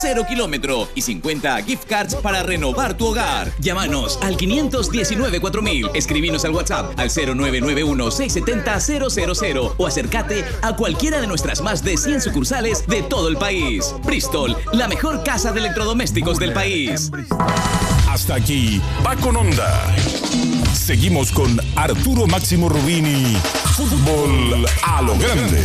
0 kilómetro y 50 gift cards para renovar tu hogar. Llámanos al 519-4000. Escribinos al WhatsApp al 0991-670-000 o acércate a cualquiera de nuestras más de 100 sucursales de todo el país. Bristol, la mejor casa de electrodomésticos del país. Hasta aquí, va con onda. Seguimos con Arturo Máximo Rubini. Fútbol a lo grande.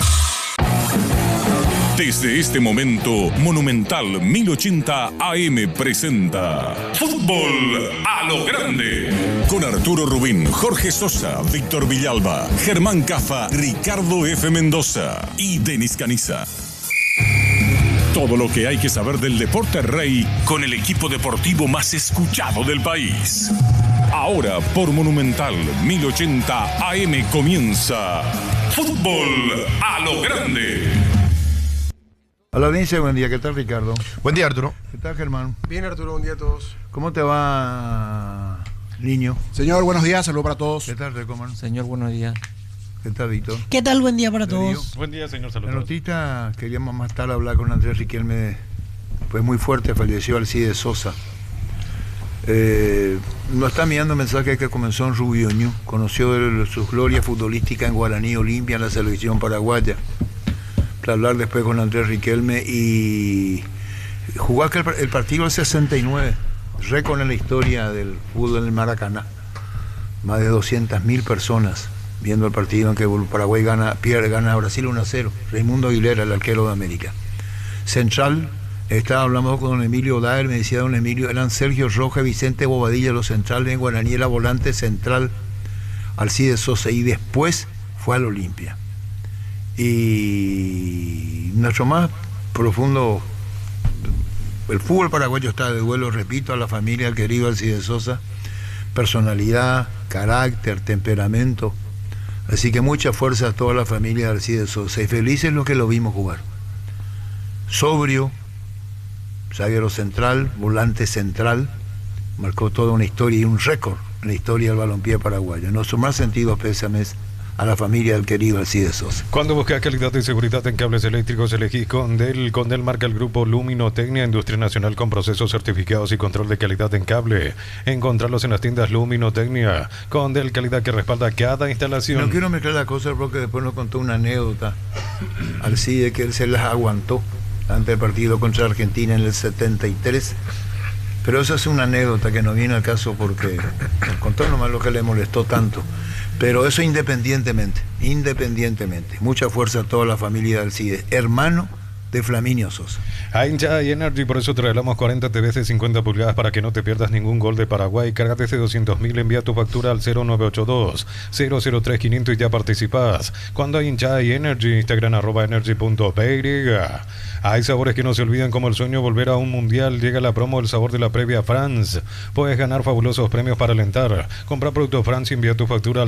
Desde este momento, Monumental 1080 AM presenta Fútbol a lo Grande. Con Arturo Rubín, Jorge Sosa, Víctor Villalba, Germán Cafa, Ricardo F. Mendoza y Denis Caniza. Todo lo que hay que saber del deporte rey con el equipo deportivo más escuchado del país. Ahora por Monumental 1080 AM comienza Fútbol a lo Grande. A la audiencia, buen día. ¿Qué tal, Ricardo? Buen día, Arturo. ¿Qué tal, Germán? Bien, Arturo, buen día a todos. ¿Cómo te va, niño? Señor, buenos días, saludos para todos. ¿Qué tal, Recoman? Señor, buenos días. ¿Qué tal, Víctor? ¿Qué tal? Buen día para todos. Buen día, señor, La saludos. notita, queríamos más tarde hablar con Andrés Riquelme. Fue muy fuerte, falleció Alcides Sosa. Nos está enviando un mensaje que comenzó en Rubioño. Conoció su gloria futbolística en Guaraní Olimpia, en la selección paraguaya. Para hablar después con Andrés Riquelme y jugó el partido del 69, récord en la historia del fútbol en el Maracaná. Más de 200.000 personas viendo el partido en que Paraguay gana a Brasil 1-0. Raimundo Aguilera, el arquero de América. Central, hablamos con Emilio Daer, me decía don Emilio, eran Sergio Roja, Vicente Bobadilla, los centrales en Guaraní, era volante central Alcides Sosa, y después fue al Olimpia. Y nuestro más profundo, el fútbol paraguayo está de duelo, repito, a la familia del querido Alcides Sosa, personalidad, carácter, temperamento, así que mucha fuerza a toda la familia de Alcides Sosa y felices los que lo vimos jugar. Sobrio, zaguero central, volante central, marcó toda una historia y un récord en la historia del balompié paraguayo. Nuestro más sentido pésame a la familia del querido Alcides Sosa. Cuando buscas calidad y seguridad en cables eléctricos, elegís Condel. Condel marca el grupo Luminotecnia, industria nacional con procesos certificados y control de calidad en cable. Encontrarlos en las tiendas Luminotecnia. Condel, calidad que respalda cada instalación. No quiero mezclar las cosas porque después nos contó una anécdota Alcides que él se las aguantó ante el partido contra Argentina en el 73. Pero eso es una anécdota que no viene al caso porque contó nomás lo que le molestó tanto. Pero eso independientemente. Mucha fuerza a toda la familia de Alcides, hermano de Flaminio Sosa. A Hincha y Energy, por eso te regalamos 40 TVs de 50 pulgadas para que no te pierdas ningún gol de Paraguay. Cárgate ese 200.000, envía tu factura al 0982-003-500 y ya participás. Cuando hay Hincha y Energy, Instagram @energy.py. Hay sabores que no se olvidan, como el sueño de volver a un mundial. Llega la promo El Sabor de la Previa France. Puedes ganar fabulosos premios para alentar. Compra productos France y envía tu factura al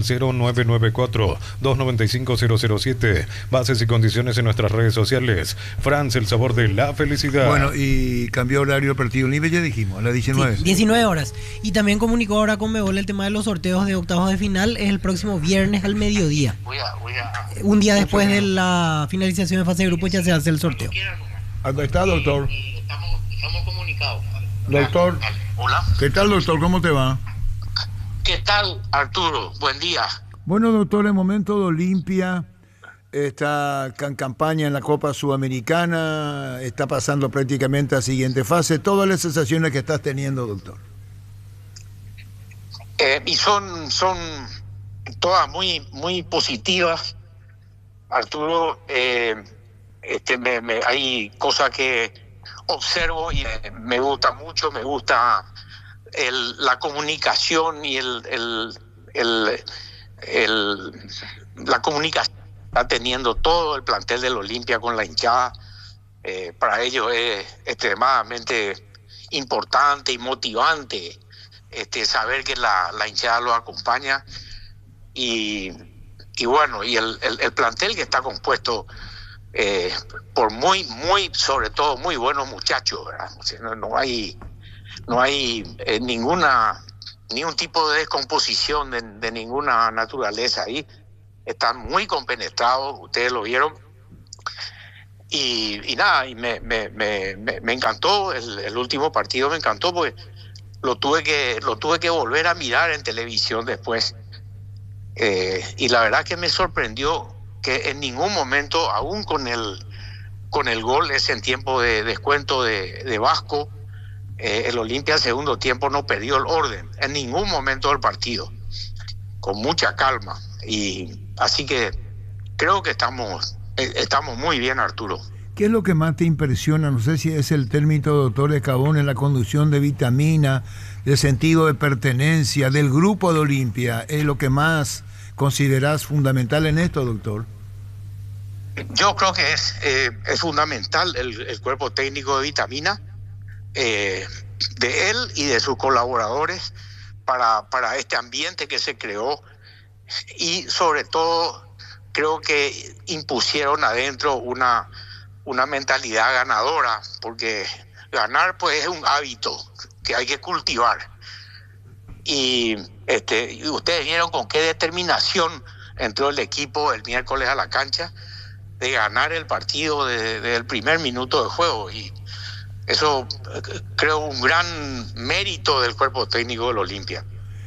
0994-295-007. Bases y condiciones en nuestras redes sociales. France, el sabor de la felicidad. Bueno, y cambió horario el partido libre, ya dijimos, a las 19. Sí, 19 horas. Y también comunicó ahora con Conmebol el tema de los sorteos de octavos de final. Es el próximo viernes al mediodía. Un día después de la finalización de fase de grupo ya se hace el sorteo. ¿Dónde está, doctor? Estamos comunicados. Doctor. Hola. ¿Qué tal, doctor? ¿Cómo te va? ¿Qué tal, Arturo? Buen día. Bueno, doctor, el momento de Olimpia está en campaña en la Copa Sudamericana, está pasando prácticamente a siguiente fase. Todas las sensaciones que estás teniendo, doctor. Y son todas muy positivas, Arturo. Hay cosas que observo y me gusta mucho. Me gusta la comunicación y la comunicación que está teniendo todo el plantel del Olimpia con la hinchada. Para ellos es extremadamente importante y motivante saber que la hinchada los acompaña y bueno, y el plantel que está compuesto por sobre todo muy buenos muchachos, ¿verdad? O sea, no hay ningún tipo de descomposición de ninguna naturaleza ahí. Están muy compenetrados, ustedes lo vieron. Y nada, y me encantó el último partido, me encantó porque lo tuve que volver a mirar en televisión después. Y la verdad que me sorprendió que en ningún momento, aún con el gol ese en tiempo de descuento de Vasco, el Olimpia al segundo tiempo no perdió el orden en ningún momento del partido, con mucha calma. Y así que creo que estamos muy bien, Arturo. ¿Qué es lo que más te impresiona? No sé si es el término, doctor Escabón, en la conducción de Vitamina, de sentido de pertenencia, del grupo de Olimpia. ¿Es lo que más considerás fundamental en esto, doctor? Yo creo que es fundamental el cuerpo técnico de Vitamina, de él y de sus colaboradores para este ambiente que se creó, y sobre todo creo que impusieron adentro una mentalidad ganadora, porque ganar pues es un hábito que hay que cultivar. Y ustedes vieron con qué determinación entró el equipo el miércoles a la cancha, de ganar el partido desde el primer minuto de juego, y eso creo un gran mérito del cuerpo técnico del Olimpia.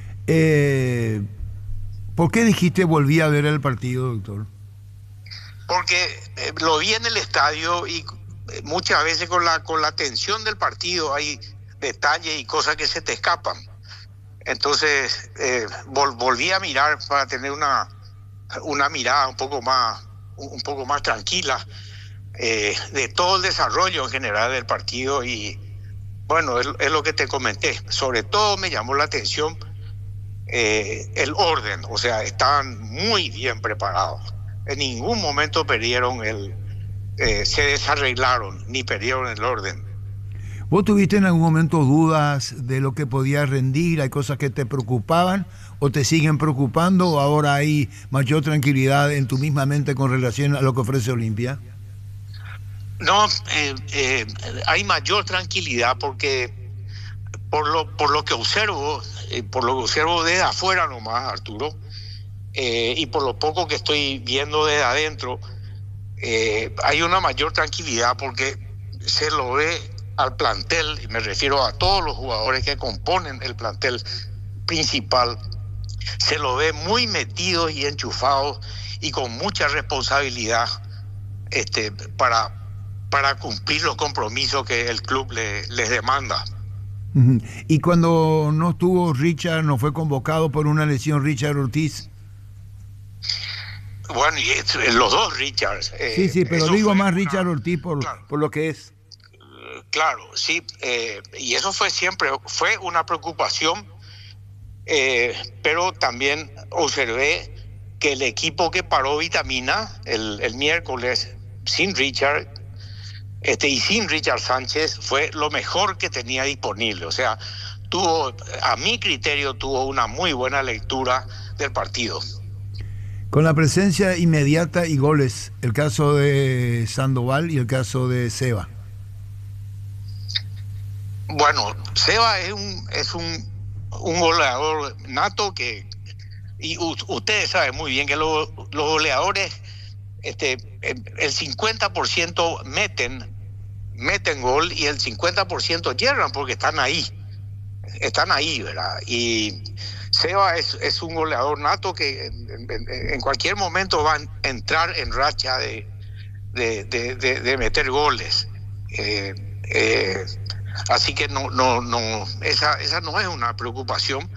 ¿Por qué dijiste volví a ver el partido, doctor? Porque lo vi en el estadio y muchas veces con la tensión del partido hay detalles y cosas que se te escapan. Entonces volví a mirar para tener una mirada un poco más tranquila de todo el desarrollo en general del partido. Y bueno, es lo que te comenté. Sobre todo me llamó la atención el orden, o sea, estaban muy bien preparados. En ningún momento perdieron se desarreglaron ni perdieron el orden. ¿Vos tuviste en algún momento dudas de lo que podía rendir? ¿Hay cosas que te preocupaban o te siguen preocupando, o ahora hay mayor tranquilidad en tu misma mente con relación a lo que ofrece Olimpia? No, hay mayor tranquilidad porque por lo que observo desde afuera nomás, Arturo, y por lo poco que estoy viendo desde adentro, hay una mayor tranquilidad porque se lo ve al plantel, y me refiero a todos los jugadores que componen el plantel principal, se lo ve muy metidos y enchufados y con mucha responsabilidad para cumplir los compromisos que el club les demanda. Y cuando no estuvo Richard, no fue convocado por una lesión Richard Ortiz. Bueno, y los dos Richards. Sí, pero digo más Richard Ortiz por lo que es. Claro, sí, y eso fue una preocupación, pero también observé que el equipo que paró Vitamina el miércoles sin Richard y sin Richard Sánchez fue lo mejor que tenía disponible. O sea, a mi criterio tuvo una muy buena lectura del partido. Con la presencia inmediata y goles, el caso de Sandoval y el caso de Seba. Bueno, Seba es un goleador nato y ustedes saben muy bien que los goleadores, el 50% meten gol y el 50% yerran porque están ahí, ¿verdad? Y Seba es un goleador nato que en cualquier momento va a entrar en racha de meter goles. Así que esa no es una preocupación.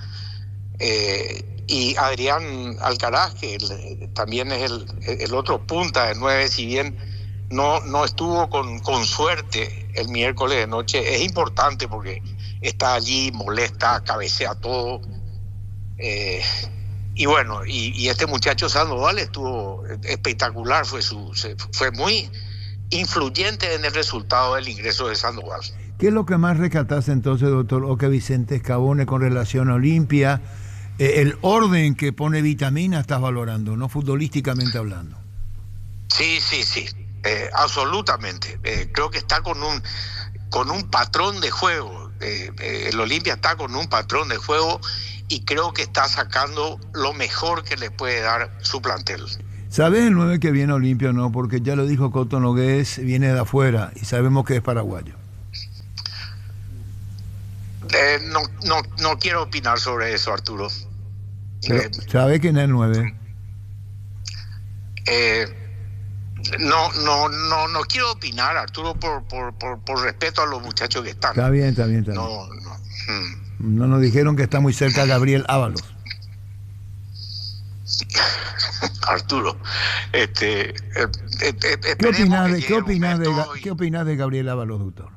Y Adrián Alcaraz, que también es el otro punta de 9, si bien no estuvo con suerte el miércoles de noche, es importante porque está allí, molesta, cabecea todo. Y bueno, y este muchacho Sandoval estuvo espectacular, fue muy influyente en el resultado del ingreso de Sandoval. ¿Qué es lo que más rescatás entonces, doctor Oque Vicente Escabone, con relación a Olimpia? El orden que pone Vitamina estás valorando, ¿no? Futbolísticamente hablando. Sí, absolutamente. Creo que está con un patrón de juego. El Olimpia está con un patrón de juego y creo que está sacando lo mejor que le puede dar su plantel. ¿Sabes el 9 que viene a Olimpia o no? Porque ya lo dijo Coto Nogués, viene de afuera y sabemos que es paraguayo. No quiero opinar sobre eso, Arturo. ¿Sabe quién es el 9? No quiero opinar, Arturo, por respeto a los muchachos que están. Está bien. No nos dijeron que está muy cerca Gabriel Ábalos. Arturo, ¿Qué opinas de Gabriel Ábalos, doctor?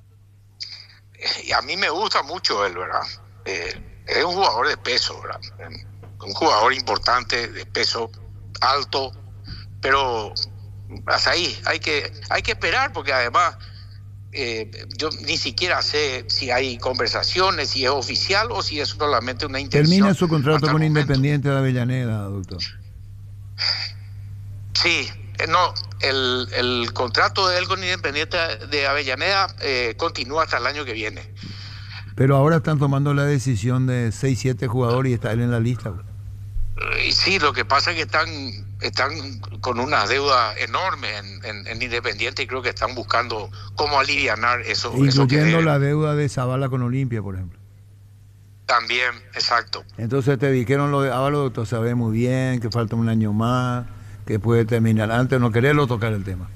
Y a mí me gusta mucho él, ¿verdad? Es un jugador de peso, ¿verdad? Un jugador importante, de peso alto, pero hasta ahí hay que esperar, porque además yo ni siquiera sé si hay conversaciones, si es oficial o si es solamente una intención. Termina su contrato con Independiente de Avellaneda, doctor. Sí, no, el contrato de él con Independiente de Avellaneda continúa hasta el año que viene. Pero ahora están tomando la decisión de 6-7 jugadores y está él en la lista. Sí, lo que pasa es que están con una deuda enorme en Independiente y creo que están buscando cómo alivianar eso. Incluyendo la deuda de Zavala con Olimpia, por ejemplo. También, exacto. Entonces te dijeron lo de Ábalos, doctor, sabe muy bien que falta un año más, que puede terminar antes, no quererlo tocar el tema.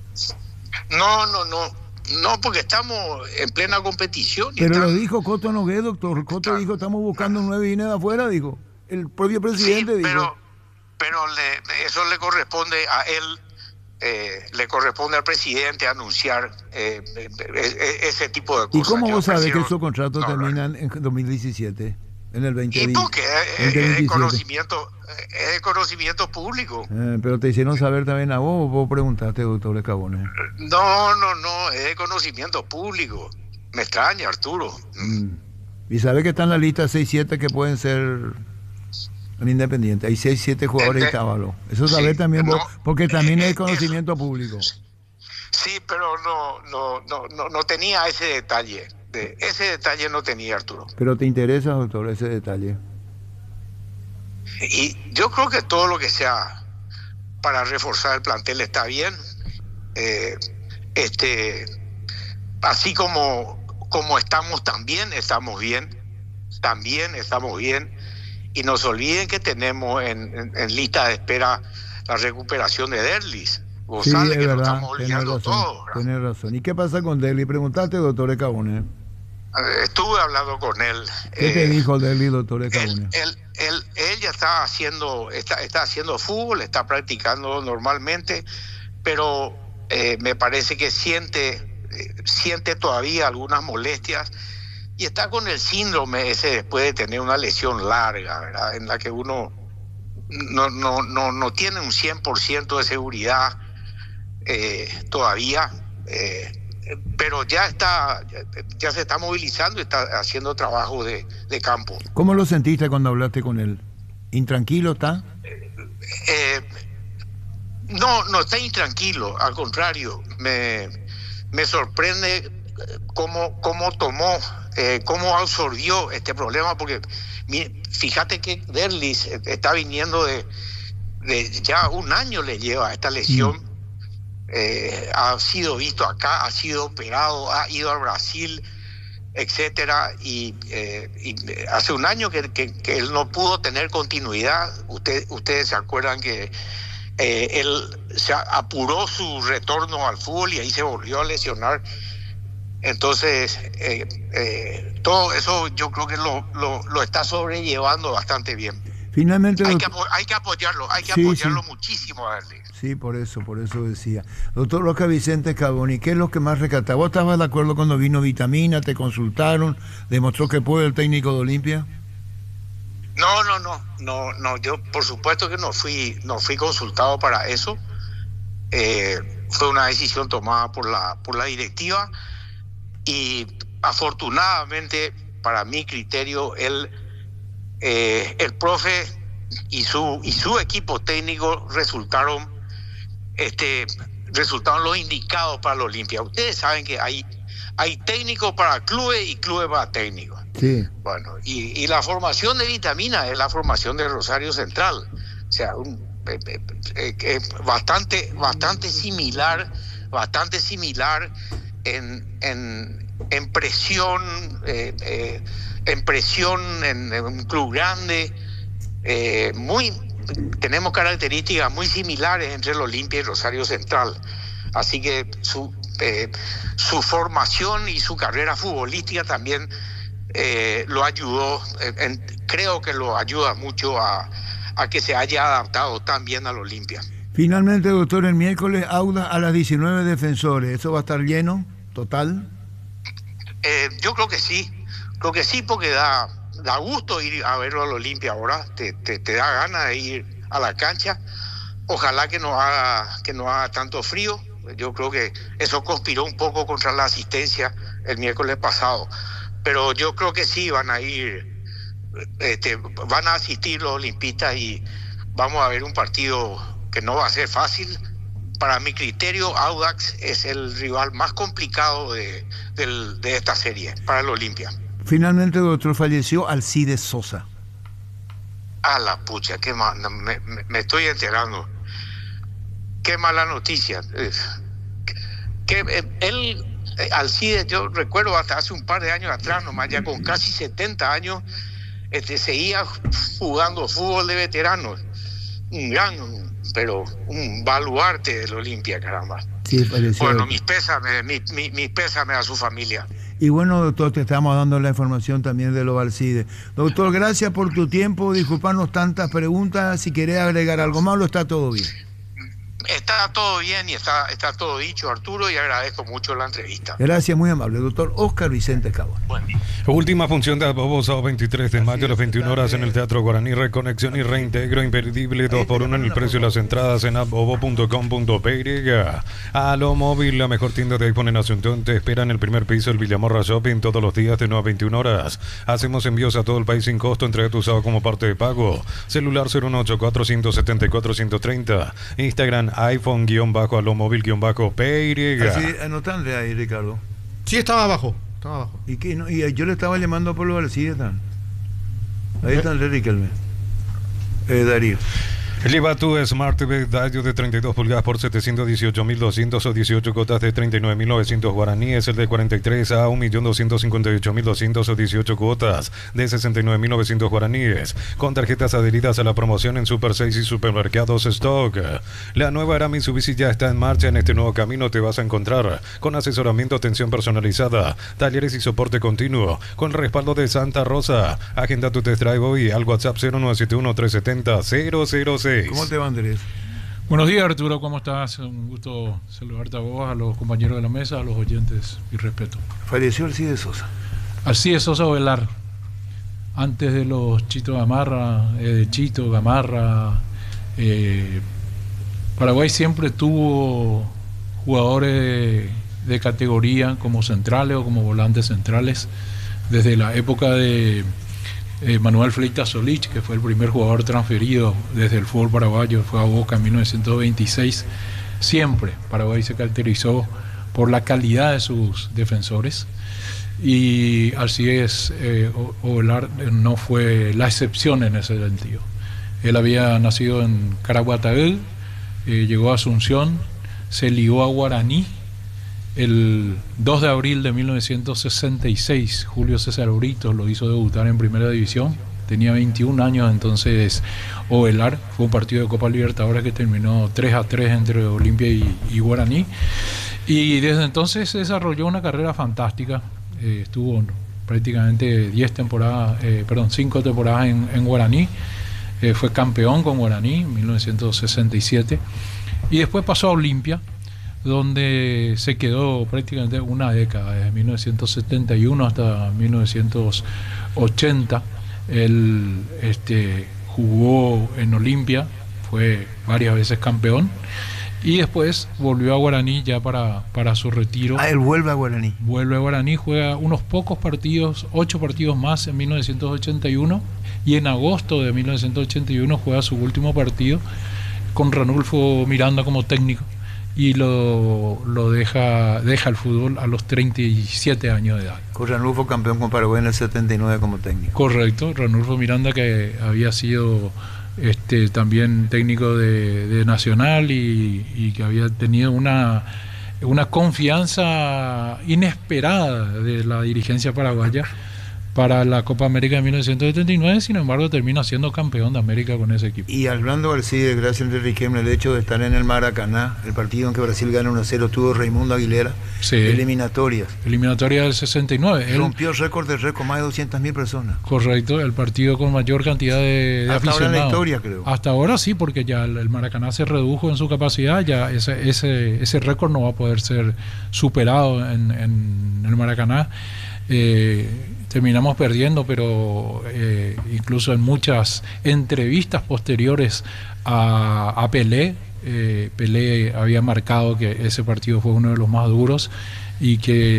No, porque estamos en plena competición. Pero lo dijo Coto Nogués, doctor. Coto dijo, estamos buscando un 9 y viene de afuera, dijo. El propio presidente dijo. Pero eso le corresponde a él, le corresponde al presidente anunciar ese tipo de cosas. ¿Y cómo vos sabés que esos contratos terminan en 2017? En el 2020. Y porque es de conocimiento público. Pero te hicieron saber también a vos preguntaste, doctor Escabones. No, es de conocimiento público. Me extraña, Arturo. Y sabe que está en la lista 6-7 que pueden ser en Independiente. Hay 6-7 jugadores y Ábalos. Eso sabés también vos, porque también es conocimiento público. Sí, pero no tenía ese detalle. Ese detalle no tenía, Arturo. Pero te interesa, doctor, ese detalle. Y yo creo que todo lo que sea para reforzar el plantel está bien. Así como estamos, también estamos bien. Y no se olviden que tenemos en lista de espera la recuperación de Derlis. Sí, es verdad, tenés razón. ¿Y qué pasa con Derlis? Preguntaste, doctor Escabones. Estuve hablando con él. ¿Qué te dijo Derlis, doctor Escabones? Él ya está haciendo fútbol, está practicando normalmente, pero me parece que siente todavía algunas molestias y está con el síndrome ese después de tener una lesión larga, ¿verdad? En la que uno no tiene un 100% de seguridad todavía, pero ya se está movilizando y está haciendo trabajo de campo. ¿Cómo lo sentiste cuando hablaste con él? ¿Intranquilo está? No está intranquilo, al contrario, me sorprende cómo tomó, cómo absorbió este problema, porque fíjate que Derlis está viniendo de ya un año le lleva esta lesión. Ha sido visto acá, ha sido operado, ha ido al Brasil, etcétera, y hace un año que él no pudo tener continuidad. Ustedes se acuerdan que él se apuró su retorno al fútbol y ahí se volvió a lesionar. Entonces todo eso yo creo que lo está sobrellevando bastante bien. Finalmente hay que apoyarlo, muchísimo a Derlis. Sí, por eso decía. Doctor Roca Vicente Escabones, ¿qué es lo que más rescata? ¿Vos estabas de acuerdo cuando vino Vitamina, te consultaron, demostró que puede el técnico de Olimpia? No, yo por supuesto que no fui consultado para eso. Fue una decisión tomada por la directiva y afortunadamente, para mi criterio, el profe y su equipo técnico resultaron los indicados para la Olimpia. Ustedes saben que hay técnicos para clubes y clubes para técnicos. Sí. Bueno, y la formación de Vitamina es la formación de Rosario Central. O sea, bastante similar en presión, en un club grande. Tenemos características muy similares entre el Olimpia y Rosario Central. Así que su formación y su carrera futbolística también lo ayudó, creo que lo ayuda mucho a que se haya adaptado tan bien al Olimpia. Finalmente, doctor, el miércoles Audax a las 19 Defensores. ¿Eso va a estar lleno, total? Yo creo que sí porque da gusto ir a verlo al Olimpia ahora, te da ganas de ir a la cancha. Ojalá que no haga tanto frío. Yo creo que eso conspiró un poco contra la asistencia el miércoles pasado, pero yo creo que sí van a asistir los olimpistas y vamos a ver un partido que no va a ser fácil. Para mi criterio, Audax es el rival más complicado de esta serie para el Olimpia. Finalmente, doctor, falleció Alcides Sosa. A la pucha, qué mal, me estoy enterando. Qué mala noticia. Alcides, yo recuerdo hasta hace un par de años atrás, nomás ya con casi 70 años, seguía jugando fútbol de veteranos. Un baluarte del Olimpia, caramba. Sí, bueno, mis pésames a su familia. Y bueno, doctor, te estamos dando la información también de los Alcides. Doctor, gracias por tu tiempo, disculparnos tantas preguntas. Si querés agregar algo más, ¿o está todo bien? Está todo bien y está todo dicho, Arturo, y agradezco mucho la entrevista. Gracias, muy amable, doctor Óscar Vicente Cabón. Bueno. Última función de Abobo, sábado 23 de mayo a las 21 horas en el Teatro Guaraní. Reconexión y reintegro imperdible 2x1 en el precio de las entradas en abobo.com.py. A lo móvil, la mejor tienda de iPhone en Asunción, te espera en el primer piso del Villamorra Shopping todos los días de 9 a 21 horas. Hacemos envíos a todo el país sin costo, entrega tu usado como parte de pago. Celular 018-474-130. Instagram iPhone-alomóvil-py. Así, anotando ahí, Ricardo. Sí, estaba abajo. ¿Y qué? No, y yo le estaba llamando por los Alcides. Ahí están, Riquelme. Darío. Lleva tu Smart TV Dayo de 32 pulgadas por 718.200 o 18 cuotas de 39.900 guaraníes. El de 43 a 1.258.200 o 18 cuotas de 69.900 guaraníes. Con tarjetas adheridas a la promoción en Super 6 y Supermercados Stock. La nueva era Mitsubishi ya está en marcha. En este nuevo camino te vas a encontrar con asesoramiento, atención personalizada, talleres y soporte continuo. Con el respaldo de Santa Rosa. Agenda tu test drive hoy al WhatsApp 0971-370-006. ¿Cómo te va, Andrés? Buenos días, Arturo, ¿cómo estás? Un gusto saludarte a vos, a los compañeros de la mesa, a los oyentes, mi respeto. Falleció Alcides Sosa. Alcides Sosa Ovelar, antes de los Chito Gamarra, Chito Gamarra. Paraguay siempre tuvo jugadores de categoría como centrales o como volantes centrales, desde la época de Manuel Fleitas Solich, que fue el primer jugador transferido desde el fútbol paraguayo, fue a Boca en 1926. Siempre Paraguay se caracterizó por la calidad de sus defensores, y Alcides Ovelar no fue la excepción en ese sentido. Él había nacido en Caraguatagüe, llegó a Asunción, se ligó a Guaraní el 2 de abril de 1966. Julio César Brito lo hizo debutar en Primera División. Tenía 21 años entonces Ovelar. Fue un partido de Copa Libertadores que terminó 3-3 entre Olimpia y Guaraní. Y desde entonces se desarrolló una carrera fantástica. Estuvo prácticamente 5 temporadas en Guaraní. Fue campeón con Guaraní en 1967. Y después pasó a Olimpia, donde se quedó prácticamente una década, desde 1971 hasta 1980. Él jugó en Olimpia, fue varias veces campeón, y después volvió a Guaraní ya para su retiro. Él vuelve a Guaraní. Vuelve a Guaraní, juega unos pocos partidos, 8 partidos más en 1981, y en agosto de 1981 juega su último partido con Ranulfo Miranda como técnico, y lo deja el fútbol a los 37 años de edad. Con Ranulfo campeón con Paraguay en el 79 como técnico. Correcto, Ranulfo Miranda, que había sido también técnico de Nacional y que había tenido una confianza inesperada de la dirigencia paraguaya para la Copa América de 1979, sin embargo termina siendo campeón de América con ese equipo. Y hablando Alcides, gracias a Andrés Riquelme, el hecho de estar en el Maracaná, el partido en que Brasil gana 1-0, tuvo Raimundo Aguilera, sí, eliminatorias del 69. Rompió el récord de récord, más de 200.000 personas. Correcto, el partido con mayor cantidad de hasta aficionados. Ahora en la historia, creo. Hasta ahora sí, porque ya el Maracaná se redujo en su capacidad, ya ese récord no va a poder ser superado en el Maracaná. Terminamos perdiendo, pero incluso en muchas entrevistas posteriores a Pelé, Pelé había marcado que ese partido fue uno de los más duros y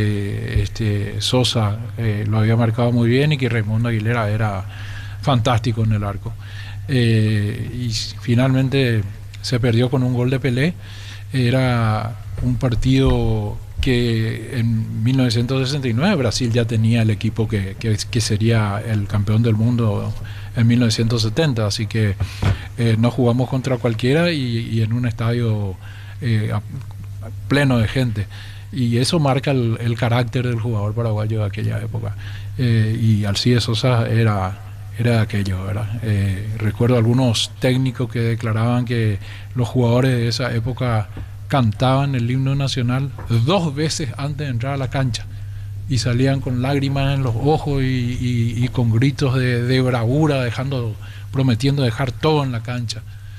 que Sosa lo había marcado muy bien y que Raimundo Aguilera era fantástico en el arco. Y finalmente se perdió con un gol de Pelé. Era un partido que en 1969 Brasil ya tenía el equipo que sería el campeón del mundo en 1970, así que no jugamos contra cualquiera y en un estadio pleno de gente, y eso marca el carácter del jugador paraguayo de aquella época, y Alcides Sosa era aquello, ¿verdad? Recuerdo algunos técnicos que declaraban que los jugadores de esa época cantaban el himno nacional 2 veces antes de entrar a la cancha y salían con lágrimas en los ojos y con gritos de bravura, prometiendo dejar todo en la cancha,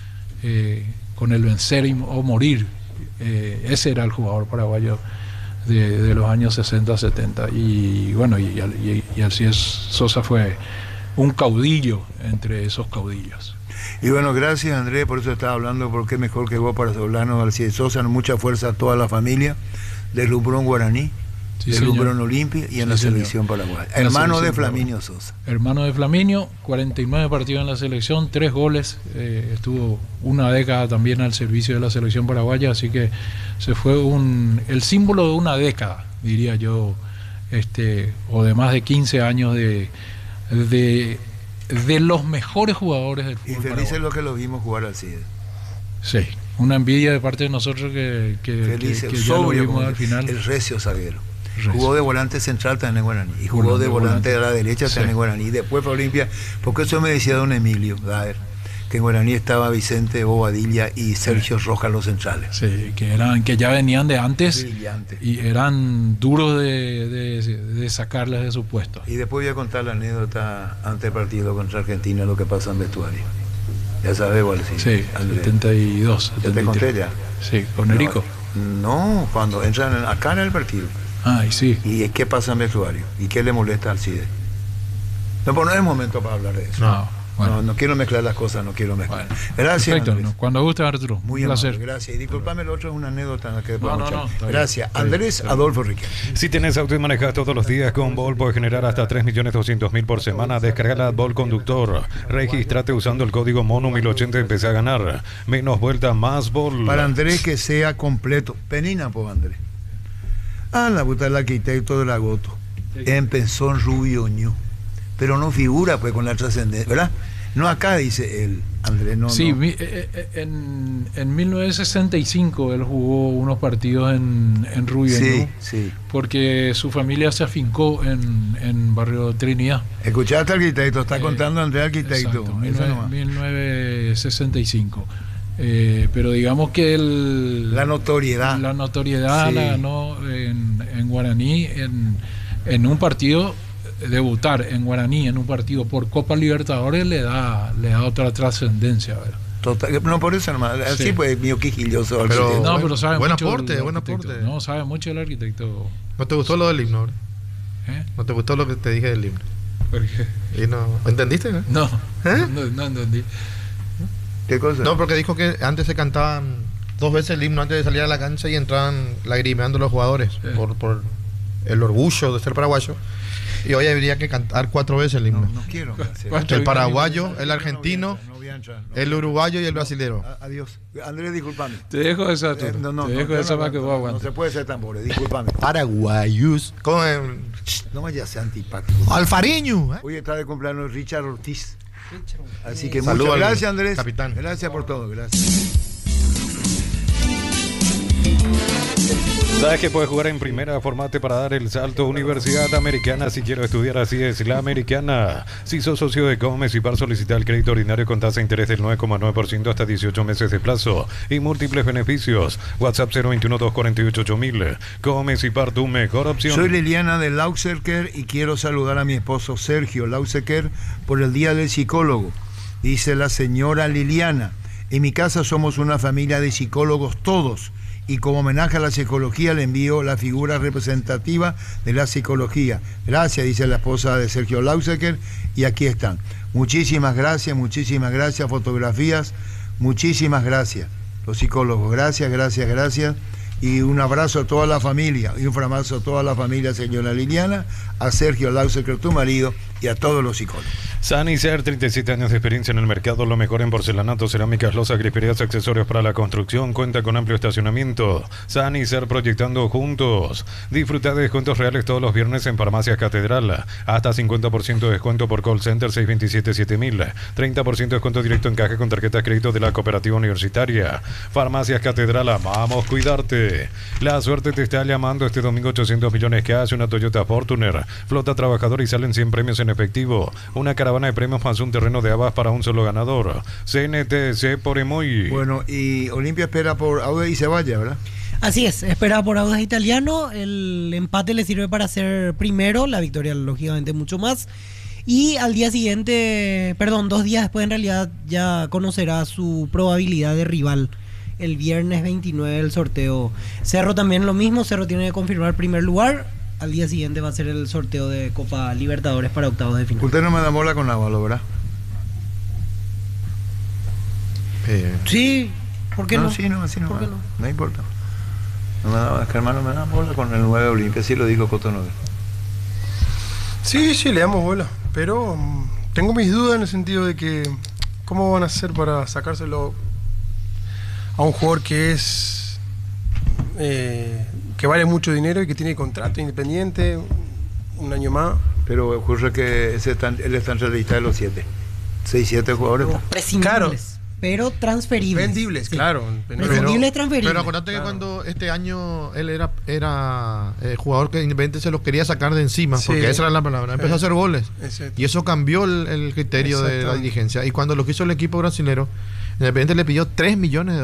con el vencer o morir. Ese era el jugador paraguayo de los años 60-70, y bueno, y Alcides Sosa fue un caudillo entre esos caudillos. Y bueno, gracias Andrés, por eso estaba hablando, porque mejor que vos para hablarnos de Alcides Sosa. Mucha fuerza a toda la familia del Lubrón Guaraní, sí, del Lubrón Olimpia y en la selección paraguaya. Hermano de Flaminio Sosa. Hermano de Flaminio, 49 partidos en la selección, 3 goles, estuvo una década también al servicio de la selección paraguaya, así que se fue el símbolo de una década, diría yo, o de más de 15 años de los mejores jugadores del fútbol. Y felices paraguayo. Los que lo vimos jugar al CIDE. Sí, una envidia de parte de nosotros que felices, ya lo vimos al final. El recio zaguero. Jugó de volante central también en Guaraní, y jugó de volante a la derecha también en Guaraní. Después fue a Olimpia, porque eso me decía don Emilio Daer, que en Guaraní estaba Vicente Bobadilla y Sergio Rojas los centrales. Sí, que ya venían de antes. Brillante. Y eran duros de sacarles de su puesto. Y después voy a contar la anécdota antes del partido contra Argentina, lo que pasa en vestuario. Ya sabes, igual sí. 72. ¿Ya te conté ya? Sí, con Erico. No, cuando entran acá en el partido. Y sí. ¿Y qué pasa en vestuario? ¿Y qué le molesta al CIDE? No, pues no es momento para hablar de eso. Bueno. No quiero mezclar las cosas, no quiero mezclar. Bueno, gracias. Perfecto, cuando guste, Arturo. Muy un placer. Gracias. Y disculpame, lo otro es una anécdota en la que no, gracias. Andrés Adolfo Riquelme. Si tienes auto y manejas todos los días con Vol, puedes generar hasta 3.200.000 por semana. Descarga la Vol Conductor. Regístrate usando el código MONO1080 y empecé a ganar. Menos vuelta, más Vol. Para Andrés que sea completo. Penina, pues Andrés. La puta del arquitecto de la Goto. Empezó en Rubioño. Pero no figura pues con la trascendencia, ¿verdad? No acá dice él, Andrés, no. Sí, no. En 1965 él jugó unos partidos en Rubioño, sí. Porque su familia se afincó en Barrio Trinidad. Escuchaste, arquitecto, está contando Andrés, arquitecto. Exacto, 1965. Pero digamos que la notoriedad en Guaraní, en un partido, debutar en Guaraní en un partido por Copa Libertadores le da otra trascendencia, ¿verdad? Total, no, por eso hermano, así pues mío quijilloso, pero sabe buen mucho aporte. No, sabe mucho el arquitecto. ¿No te gustó lo del himno? ¿No te gustó lo que te dije del himno? ¿Por qué? Y no, ¿entendiste? No entendí. ¿Qué cosa? No, porque dijo que antes se cantaban 2 veces el himno antes de salir a la cancha y entraban lagrimeando los jugadores por el orgullo de ser paraguayo. Y hoy habría que cantar 4 veces el himno. No quiero. El paraguayo, el argentino, el uruguayo y el brasilero. Adiós. Andrés, discúlpame. Te dejo esa, te dejo esa para que vos aguantes. No se puede ser tambores, discúlpame. Paraguayos. ¿Cómo es? No vaya a ser antipático. Alfariño. Hoy está de cumpleaños Richard Ortiz. Así que Saludos muchas al gracias, Andrés. capitán. Gracias por todo, gracias. ¿Sabes que puedes jugar en primera? Formate para dar el salto. Universidad Americana, si quiero estudiar, así es, la Americana. Si sos socio de Comes y Par, solicita el crédito ordinario con tasa de interés del 9,9% hasta 18 meses de plazo y múltiples beneficios. WhatsApp 021-248-8000. Comes y Par, tu mejor opción. Soy Liliana de Lauserker y quiero saludar a mi esposo Sergio Lauserker por el Día del Psicólogo. Dice la señora Liliana: en mi casa somos una familia de psicólogos todos, y como homenaje a la psicología le envío la figura representativa de la psicología. Gracias, dice la esposa de Sergio Lauserker, y aquí están. Muchísimas gracias, fotografías, muchísimas gracias. Los psicólogos, gracias. Y un abrazo a toda la familia, señora Liliana, a Sergio Lauserker, tu marido, y a todos los psicólogos. Sanicer, 37 años de experiencia en el mercado, lo mejor en porcelanato, cerámicas, losas, griferías, accesorios para la construcción, cuenta con amplio estacionamiento. Sanicer, proyectando juntos. Disfruta de descuentos reales todos los viernes en Farmacias Catedral, hasta 50% de descuento por call center 627-7000, 30% de descuento directo en caja con tarjetas de crédito de la Cooperativa Universitaria. Farmacias Catedral, vamos a cuidarte. La suerte te está llamando este domingo. 800 millones cash, una Toyota Fortuner, flota trabajadora y salen 100 premios en efectivo, una caravana de premios más un terreno de habas para un solo ganador. CNTC por Emoy. Bueno, y Olimpia espera por Audax y se vaya, ¿verdad? Así es, espera por Audax Italiano. El empate le sirve para ser primero, la victoria lógicamente mucho más. Y al día siguiente, 2 días después, en realidad ya conocerá su probabilidad de rival. El viernes 29 el sorteo. Cerro también lo mismo, Cerro tiene que confirmar primer lugar. Al día siguiente va a ser el sorteo de Copa Libertadores para octavos de final. Usted no me da bola con Ávalo, ¿verdad? Sí, ¿por qué no? Sí, no, así no. ¿Por qué no? No importa. Es que hermano me da bola con el 9 de Olimpia, sí lo dijo Coto 9. Sí, le damos bola, pero tengo mis dudas en el sentido de que ¿cómo van a hacer para sacárselo a un jugador que es que vale mucho dinero y que tiene contrato independiente un año más? Pero ocurre que él está en la lista de los 6-7 jugadores. Prescindibles, pero transferibles. Vendibles, sí. Claro. Prescindibles, transferibles. Pero acordate que cuando este año él era jugador que Independiente se los quería sacar de encima, porque esa era la palabra. Empezó a hacer goles. Exacto. Y eso cambió el criterio de la dirigencia. Y cuando lo quiso el equipo brasilero, Independiente le pidió $3 millones.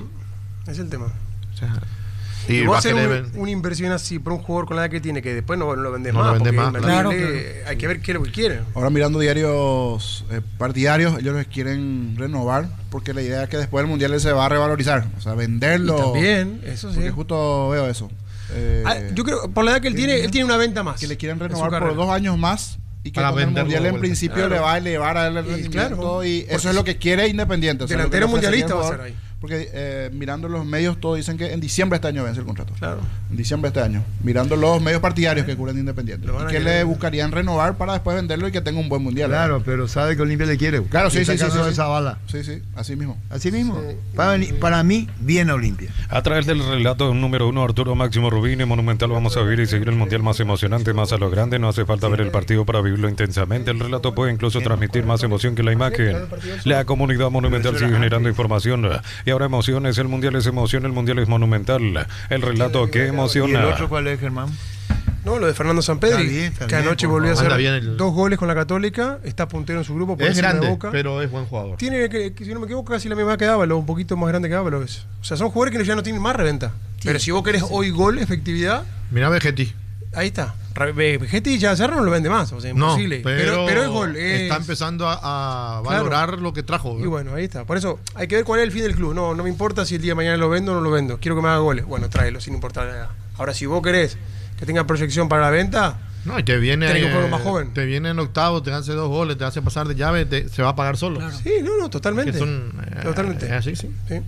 Es el tema. O sea, y vos hacer una inversión así por un jugador con la edad que tiene, que después no lo vendes más. Claro. Hay que ver qué es lo que quiere. Ahora mirando diarios partidarios, ellos les quieren renovar porque la idea es que después del Mundial él se va a revalorizar. O sea, venderlo. Y también, eso sí. Porque justo veo eso. Yo creo, por la edad que él tiene una venta más. Que le quieren renovar por 2 años más. Y que con el Mundial en principio le va a elevar a él el rendimiento. Y eso es lo que quiere Independiente. O sea, delantero mundialista va a ser ahí. Porque mirando los medios, todos dicen que en diciembre de este año vence el contrato. Claro. En diciembre de este año. Mirando los medios partidarios que cubren Independiente. Y que le buscarían renovar para después venderlo y que tenga un buen mundial. Claro, pero sabe que Olimpia le quiere. Claro, sí. Esa bala. Sí, así mismo. Así mismo. Para mí, bien Olimpia. A través del relato número 1, Arturo Máximo Rubín, en Monumental vamos a vivir y seguir el mundial más emocionante, más a lo grande. No hace falta ver el partido para vivirlo intensamente. El relato puede incluso transmitir más emoción que la imagen. La comunidad Monumental sigue generando información. Y ahora emociones. El mundial es emoción, el mundial es Monumental. El relato que emociona. ¿Y el otro cuál es, Germán? No, lo de Fernando Sampedri, está que bien, anoche volvió a hacer bien 2 goles con la Católica, está puntero en su grupo. Por es grande, de Boca. pero es buen jugador. Tiene que, si no me equivoco, casi la misma que Ávalo, un poquito más grande que Ávalo. O sea, son jugadores que ya no tienen más reventa. Sí. Pero si vos querés hoy gol, efectividad. Mirá Vegetti. Ahí está. Vegetti ya Cerro no lo vende más, o sea, imposible. No, pero es gol. Está empezando a valorar lo que trajo. Y bueno, ahí está. Por eso hay que ver cuál es el fin del club. No me importa si el día de mañana lo vendo o no lo vendo. Quiero que me haga goles. Bueno, tráelo, sin importar la edad. Ahora, si vos querés que tenga proyección para la venta, no, y te viene más joven. Te viene en octavo, te hace 2 goles, te hace pasar de llave, se va a pagar solo. Claro. Sí, totalmente. Totalmente. Es así, sí.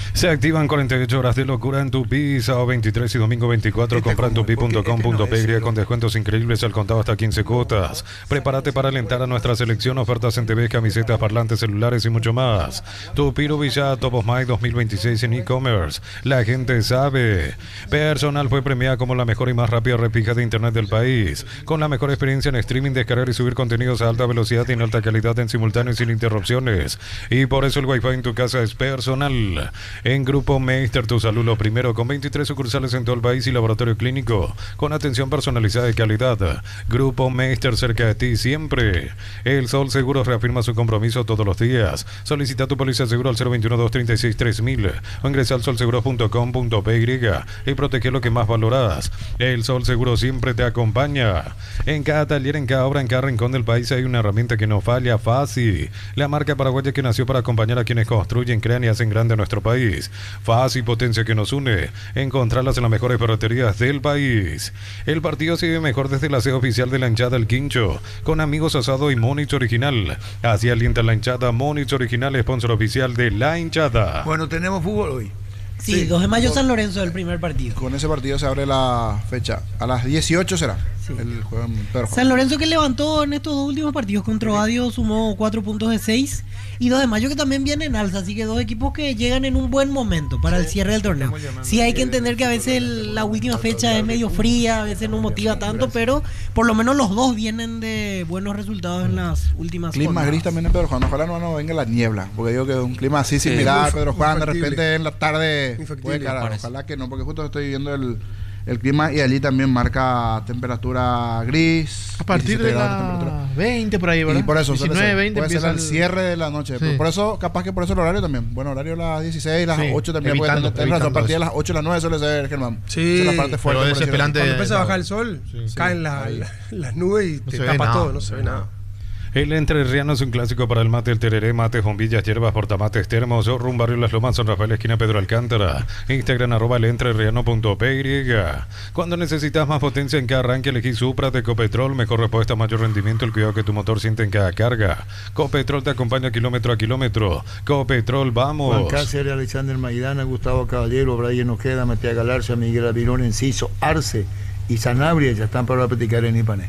Se activan 48 horas de locura en Tupi, sábado 23 y domingo 24. Compra en tupi.com.py con descuentos increíbles al contado hasta 15 cuotas. Prepárate para alentar a nuestra selección, ofertas en TV, camisetas, parlantes, celulares y mucho más. Tupi Villa Top of Mind 2026 en e-commerce. La gente sabe. Personal fue premiada como la mejor y más rápida repija de internet del país. Con la mejor experiencia en streaming, descargar y subir contenidos a alta velocidad y en alta calidad en simultáneo y sin interrupciones. Y por eso el Wi-Fi en tu casa es Personal. En Grupo Meister, tu salud lo primero, con 23 sucursales en todo el país y laboratorio clínico, con atención personalizada y calidad. Grupo Meister, cerca de ti siempre. El Sol Seguros reafirma su compromiso todos los días. Solicita tu póliza de seguro al 021-236-3000 o ingresa al solseguros.com.py y protege lo que más valoras. El Sol Seguro siempre te acompaña. En cada taller, en cada obra, en cada rincón del país hay una herramienta que no falla, Fácil. La marca paraguaya que nació para acompañar a quienes construyen, crean y hacen grande a nuestro país. Fácil, potencia que nos une. Encontrarlas en las mejores ferreterías del país. El partido se vive mejor desde la sede oficial de la hinchada El Quincho, con Amigos Asado y Monich Original. Así alienta la hinchada. Monich Original, sponsor oficial de la hinchada. Bueno, tenemos fútbol hoy. Sí, 2 de mayo San Lorenzo, el primer partido. Con ese partido se abre la fecha. A las 18 será. Sí. El juego en Pedro Juan. San Lorenzo, que levantó en estos 2 últimos partidos contra Ovadio, sumó 4 puntos de 6. Y 2 de mayo, que también viene en alza. Así que 2 equipos que llegan en un buen momento para el cierre del torneo. Sí, hay que entender que a veces la última fecha es medio fría, a veces no motiva tanto, pero por lo menos los dos vienen de buenos resultados en las últimas Clima jornadas. gris también en Pedro Juan. Ojalá no venga la niebla, porque digo que un clima así similar a Pedro Juan, de repente en la tarde puede caer. Ojalá que no, porque justo estoy viendo el clima y allí también marca temperatura gris. A partir de las 20 por ahí, ¿verdad? Y por eso, 19, 20 puede ser empieza el cierre de la noche. Sí. Por eso, capaz que por eso el horario también. Bueno, horario a las 16, las 8 también puede tener razón. A partir de las 8 a las 9 suele ser, Germán. Sí, esa es la parte fuerte. pero desesperante. Cuando empieza a bajar el sol, caen las nubes y te tapa todo, no se ve nada. El entrerriano es un clásico para el mate, el tereré, mates, bombillas, hierbas, portamates, termos, rumbo Barrio Las Lomas, San Rafael, esquina Pedro Alcántara. Instagram @elentreerriano.py. Cuando necesitas más potencia en cada arranque, elegí Supra de Copetrol, mejor respuesta, mayor rendimiento, el cuidado que tu motor siente en cada carga. Copetrol te acompaña kilómetro a kilómetro. Copetrol, vamos. Juan Cáceres, Alexander Maidana, Gustavo Caballero, Brian Ojeda, Matías Galarza, Miguel Avirón, Enciso, Arce y Sanabria ya están para practicar en Ipané.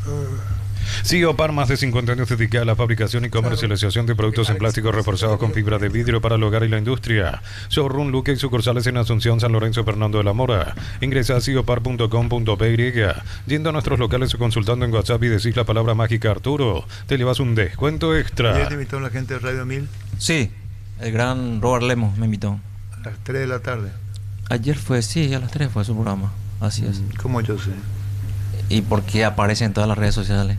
Siopar, más de 50 años dedicada a la fabricación y comercialización de productos en plástico reforzados con fibra de vidrio para el hogar y la industria. Showroom Luque y sucursales en Asunción, San Lorenzo, Fernando de la Mora. Ingresa a siopar.com.py. Yendo a nuestros locales o consultando en WhatsApp y decís la palabra mágica Arturo, te llevas un descuento extra. ¿Ayer te invitó la gente de Radio 1000? Sí, el gran Robert Lemos me invitó. A las 3 de la tarde. Ayer fue, sí, a las 3 fue su programa. Así es. ¿Cómo yo sé? Y porque aparece en todas las redes sociales.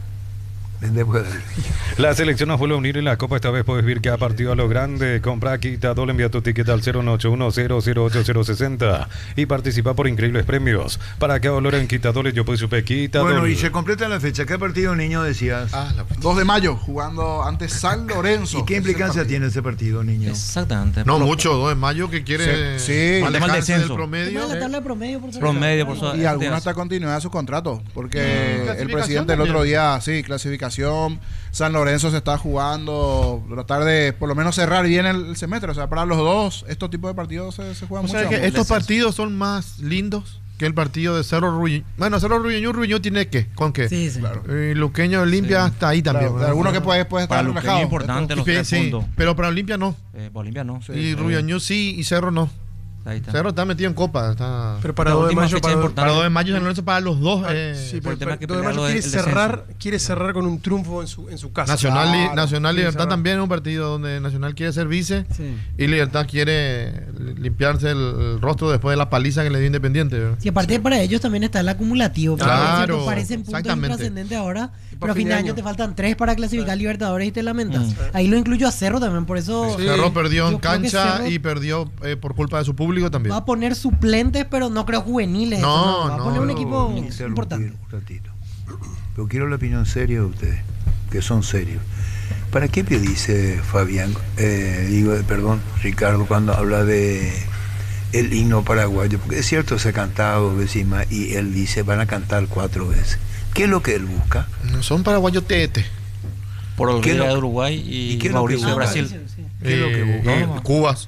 La selección nos vuelve a unir en la Copa. Esta vez puedes ver que ha partido a lo grande. Compra Quitadol, envía tu ticket al 081-008-060 y participa por increíbles premios. Para cada valor en Quitadol, yo puedo super Quitadol. Bueno, y se completa la fecha. ¿Qué partido, niño, decías? 2 de mayo, jugando ante San Lorenzo. ¿Y qué implicancia tiene ese partido, niño? Exactamente. No mucho, 2 de mayo que quiere alejarse del promedio. La tabla de promedio, por Y alguna hasta continuidad de su contrato, porque el presidente el otro día, clasificación. San Lorenzo se está jugando, tratar de por lo menos cerrar bien el semestre. O sea, para los dos, estos tipos de partidos se juegan mucho. O sea, que estos partidos son más lindos que el partido de Cerro Ruiño. Bueno, Cerro Ruiño tiene que, ¿con qué? Sí, sí. Claro. Y Luqueño Olimpia está ahí también. Claro, algunos que puede estar relajado. Es importante los 3 puntos. Pero para Olimpia no. Para Olimpia no. Y Ruiño sí, y Cerro no. Ahí está. Cerro está metido en Copa. Pero para 2 de mayo, para 2 de mayo San Lorenzo para los dos. Sí, pero el 2 de mayo quiere cerrar con un triunfo en su casa. Nacional Libertad también es un partido donde Nacional quiere ser vice y Libertad quiere limpiarse el rostro después de la paliza que le dio Independiente, ¿verdad? Sí, aparte para ellos también está el acumulativo. Claro, parecen puntos intrascendentes ahora, pero a fin de año te faltan 3 para clasificar Libertadores y te lamentas. Ahí lo incluyo a Cerro también, por eso. Cerro perdió en cancha y perdió por culpa de su público también. Va a poner suplentes, pero no creo juveniles. Va a poner un equipo importante. Un ratito. Pero quiero la opinión seria de ustedes, que son serios. ¿Para qué dice Fabián, Ricardo, cuando habla de el himno paraguayo? Porque es cierto, se ha cantado 2 veces más y él dice van a cantar 4 veces. ¿Qué es lo que él busca? No son paraguayos tete. Por Olguera de Uruguay y Mauricio de Brasil. ¿Qué es lo que busca? Cubas.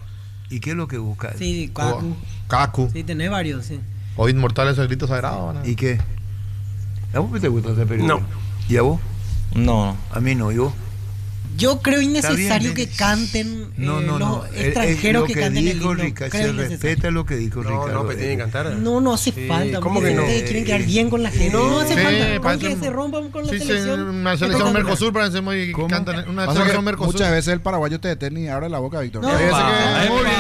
¿Y qué es lo que busca? Sí, Kaku. Kaku. Sí, tenés varios, sí. O Inmortales el grito sagrado, ¿no? ¿Y qué? ¿A vos te gusta hacer periodismo? No. ¿Y a vos? No. A mí no, ¿y vos? Yo creo innecesario Está bien, que canten No. los extranjeros que canten el himno. Se respeta lo que dijo Ricardo. No, pero tiene que cantar. No hace falta. ¿Cómo que no? Ustedes quieren quedar bien con la gente. No hace falta. Con que se rompan con la selección. Una selección Mercosur parece muy... Cantan, una selección Mercosur. Muchas veces el paraguayo te detiene y abre la boca, Víctor. No, Hay veces que... Muy bien.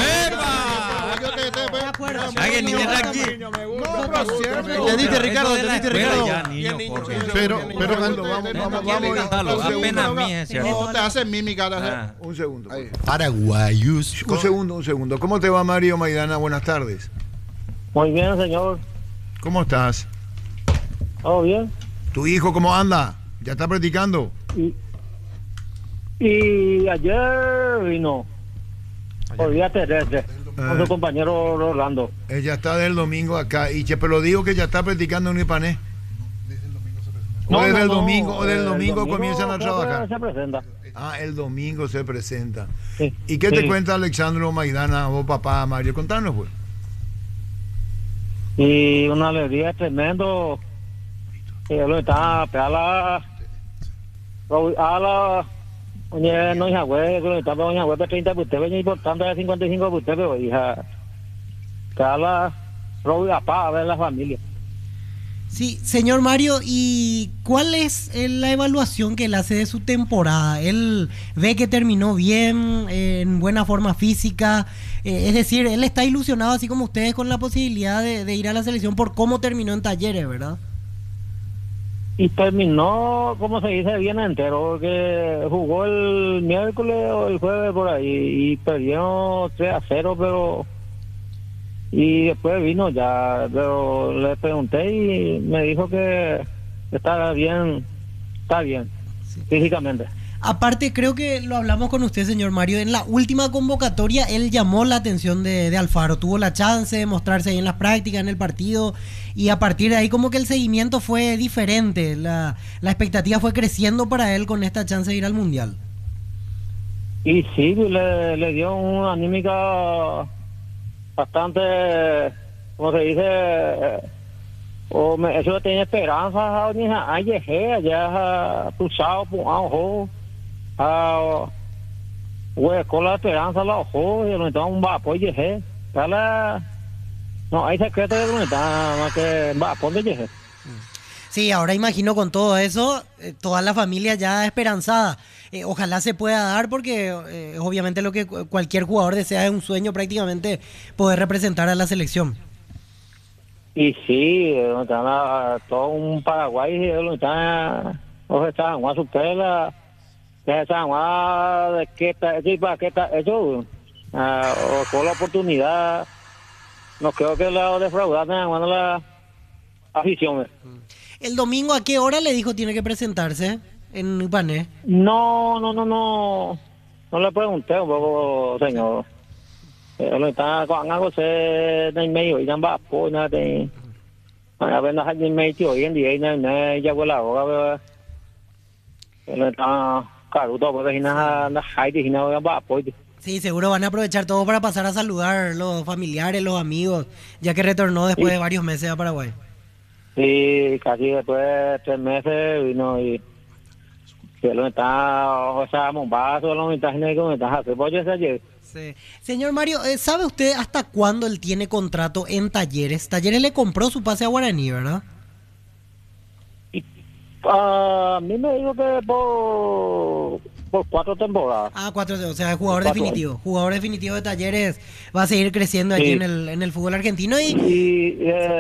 Alguien niña aquí. Te diste, Ricardo, Pero vamos. Apenas mí es cierto. No te hacen mímica. Un segundo. Paraguayos. Un segundo. ¿Cómo te va, Mario Maidana? Buenas tardes. Muy bien, señor. ¿Cómo estás? ¿Todo bien? ¿Tu hijo cómo anda? ¿Ya está practicando? Y ayer vino. Por vía terrestre. Con su compañero Rolando. Ella está del domingo acá. Y pero digo que ya está practicando en Ipané. O desde el domingo comienzan a trabajar. Se presenta. Ah, el domingo se presenta. Sí. ¿Y qué te cuenta Alexandro Maidana, vos papá, Mario? Contanos, pues. Y una alegría tremendo. Que lo está a la oye, no hija güey, que lo está doña güey 30 pues usted importante de 55 pues usted hija. Que la robo a pa a ver la familia. Sí, señor Mario, ¿y cuál es la evaluación que él hace de su temporada? ¿Él ve que terminó bien, en buena forma física? Es decir, él está ilusionado, así como ustedes, con la posibilidad de ir a la selección por cómo terminó en Talleres, ¿verdad? Y terminó, como se dice, bien entero, porque jugó el miércoles o el jueves por ahí y perdió 3-0, pero... Y después vino ya, pero le pregunté y me dijo que está bien sí, físicamente. Aparte, creo que lo hablamos con usted, señor Mario, en la última convocatoria él llamó la atención de Alfaro, tuvo la chance de mostrarse ahí en las prácticas, en el partido, y a partir de ahí como que el seguimiento fue diferente, la expectativa fue creciendo para él con esta chance de ir al Mundial. Y sí, le dio una anímica bastante, como se dice, eso tenía esperanza, allá pulsado, con la esperanza la ojo, y no estaba un vapor, no hay secreto de no está más que vapor de yeje. Sí, ahora imagino con todo eso, toda la familia ya esperanzada. Ojalá se pueda dar porque obviamente lo que cualquier jugador desea es un sueño prácticamente poder representar a la selección. Y sí, todo un Paraguay, de qué está hecho, con la oportunidad, no creo que la defraudaran cuando la afición. ¿El domingo a qué hora le dijo tiene que presentarse en Ipané? No le pregunté un poco, señor. Lo está con algo se de medio y nada pues nada de a ver nada de medio hoy en día nada ya vuela ahora lo está caro todo porque nada hay de nada va pues. Sí, seguro van a aprovechar todo para pasar a saludar los familiares, los amigos, ya que retornó después de varios meses a Paraguay. Sí, casi después de 3 meses vino y que lo está, o sea, Mombazo, lo está haciendo hace pollo ayer. Sí. Señor Mario, ¿sabe usted hasta cuándo él tiene contrato en Talleres? Talleres le compró su pase a Guaraní, ¿verdad? A mí me dijo que por 4 temporadas. Ah, 4, o sea, jugador definitivo. Jugador definitivo de Talleres va a seguir creciendo aquí en el fútbol argentino y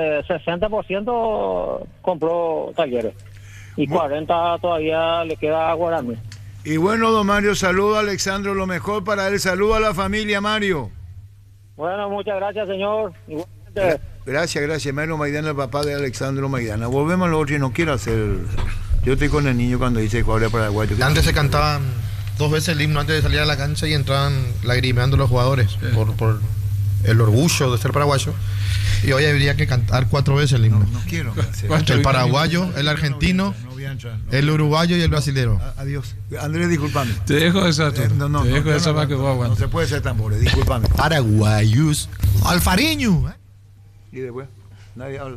60% compró Talleres y 40% todavía le queda a Guaraní. Y bueno, don Mario, saludo a Alexandro, lo mejor para él, saludo a la familia, Mario. Bueno, muchas gracias, señor. Igualmente. Gracias, Mario Maidana, el papá de Alexandro Maidana. Volvemos a lo otro y no quiero hacer... Yo estoy con el niño cuando dice jugador de Paraguay. Antes se cantaban 2 veces el himno antes de salir a la cancha y entraban lagrimeando los jugadores por el orgullo de ser paraguayo. Y hoy habría que cantar 4 veces el himno. No quiero. El paraguayo, el argentino, el uruguayo y el brasilero. Adiós. Andrés, discúlpame. Te dejo esa, te dejo esa para que vos aguantes. No se puede ser tambores, discúlpame. Paraguayos. Alfariño. Y después, nadie habla.